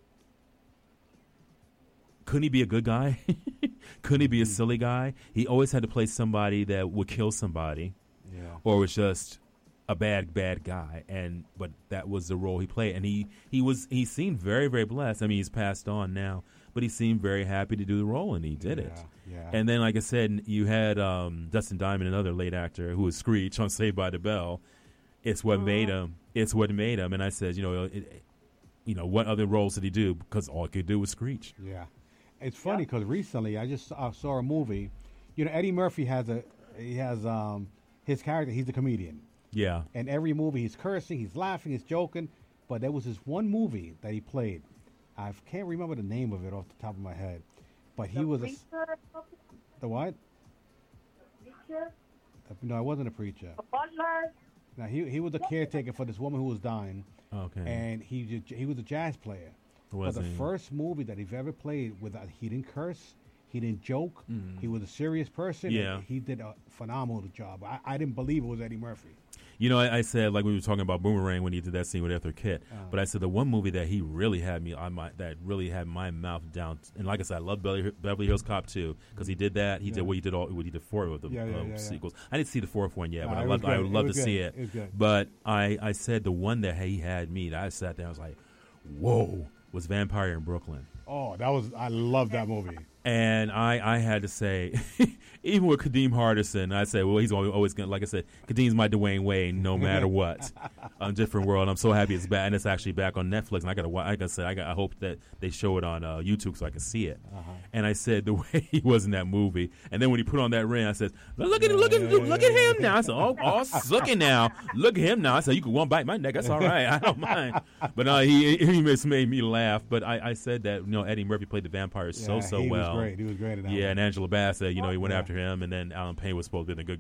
couldn't he be a good guy? Couldn't he be a silly guy? He always had to play somebody that would kill somebody, Yeah. or was just a bad, bad guy. And but that was the role he played, and he he was he seemed very, very blessed. I mean, he's passed on now, but he seemed very happy to do the role, and he did it. Yeah. Yeah. And then, like I said, you had um, Dustin Diamond, another late actor who was Screech on Saved by the Bell. It's what made him. It's what made him. And I said, you know, it, it, you know, what other roles did he do? Because all he could do was Screech. Yeah, it's funny because recently I just uh, saw a movie. You know, Eddie Murphy has a he has um his character. He's a comedian, Yeah. and every movie he's cursing, he's laughing, he's joking. But there was this one movie that he played. I can't remember the name of it off the top of my head, but he The was a, preacher or something? the what? Preacher? No, I wasn't a preacher. A butler? Now he he was a caretaker for this woman who was dying, Okay. and he ju- he was a jazz player. Was but the he? first movie that he's ever played without he didn't curse, he didn't joke, he was a serious person. and Yeah. he did a phenomenal job. I, I didn't believe it was Eddie Murphy. You know, I, I said, like we were talking about Boomerang when he did that scene with Arthur Kitt, but I said the one movie that he really had me on my that really had my mouth down. And like I said, I love Beverly, Beverly Hills Cop two because he did that. He Yeah. did what he did all what he did four of the Yeah, yeah, uh, yeah, yeah. sequels. I didn't see the fourth one yet, Nah, but I it love was I good. would It love to was see good. it. It was good. But I I said the one that he had me that I sat there, I was like, whoa, was Vampire in Brooklyn. Oh, that was I love that movie. And I, I had to say, even with Kadeem Hardison, I said, well, he's always, always going to, like I said, Kadeem's my Dwayne Wade, no matter what. On Different World. I'm so happy it's back, and it's actually back on Netflix. And I got to, like I said, I, got, I hope that they show it on uh, YouTube so I can see it. Uh-huh. And I said the way he was in that movie, and then when he put on that ring, I said, look at look at look at him now. I said, oh, all sucking now. Look at him now. I said, you can one bite my neck. That's all right. I don't mind. But uh, he he just made me laugh. But I, I said that you know Eddie Murphy played the vampire Yeah, so so he well. Was great. He was great in that Yeah, one. and Angela Bassett, you know, he went Yeah. after him, and then Alan Payne was supposed to be the good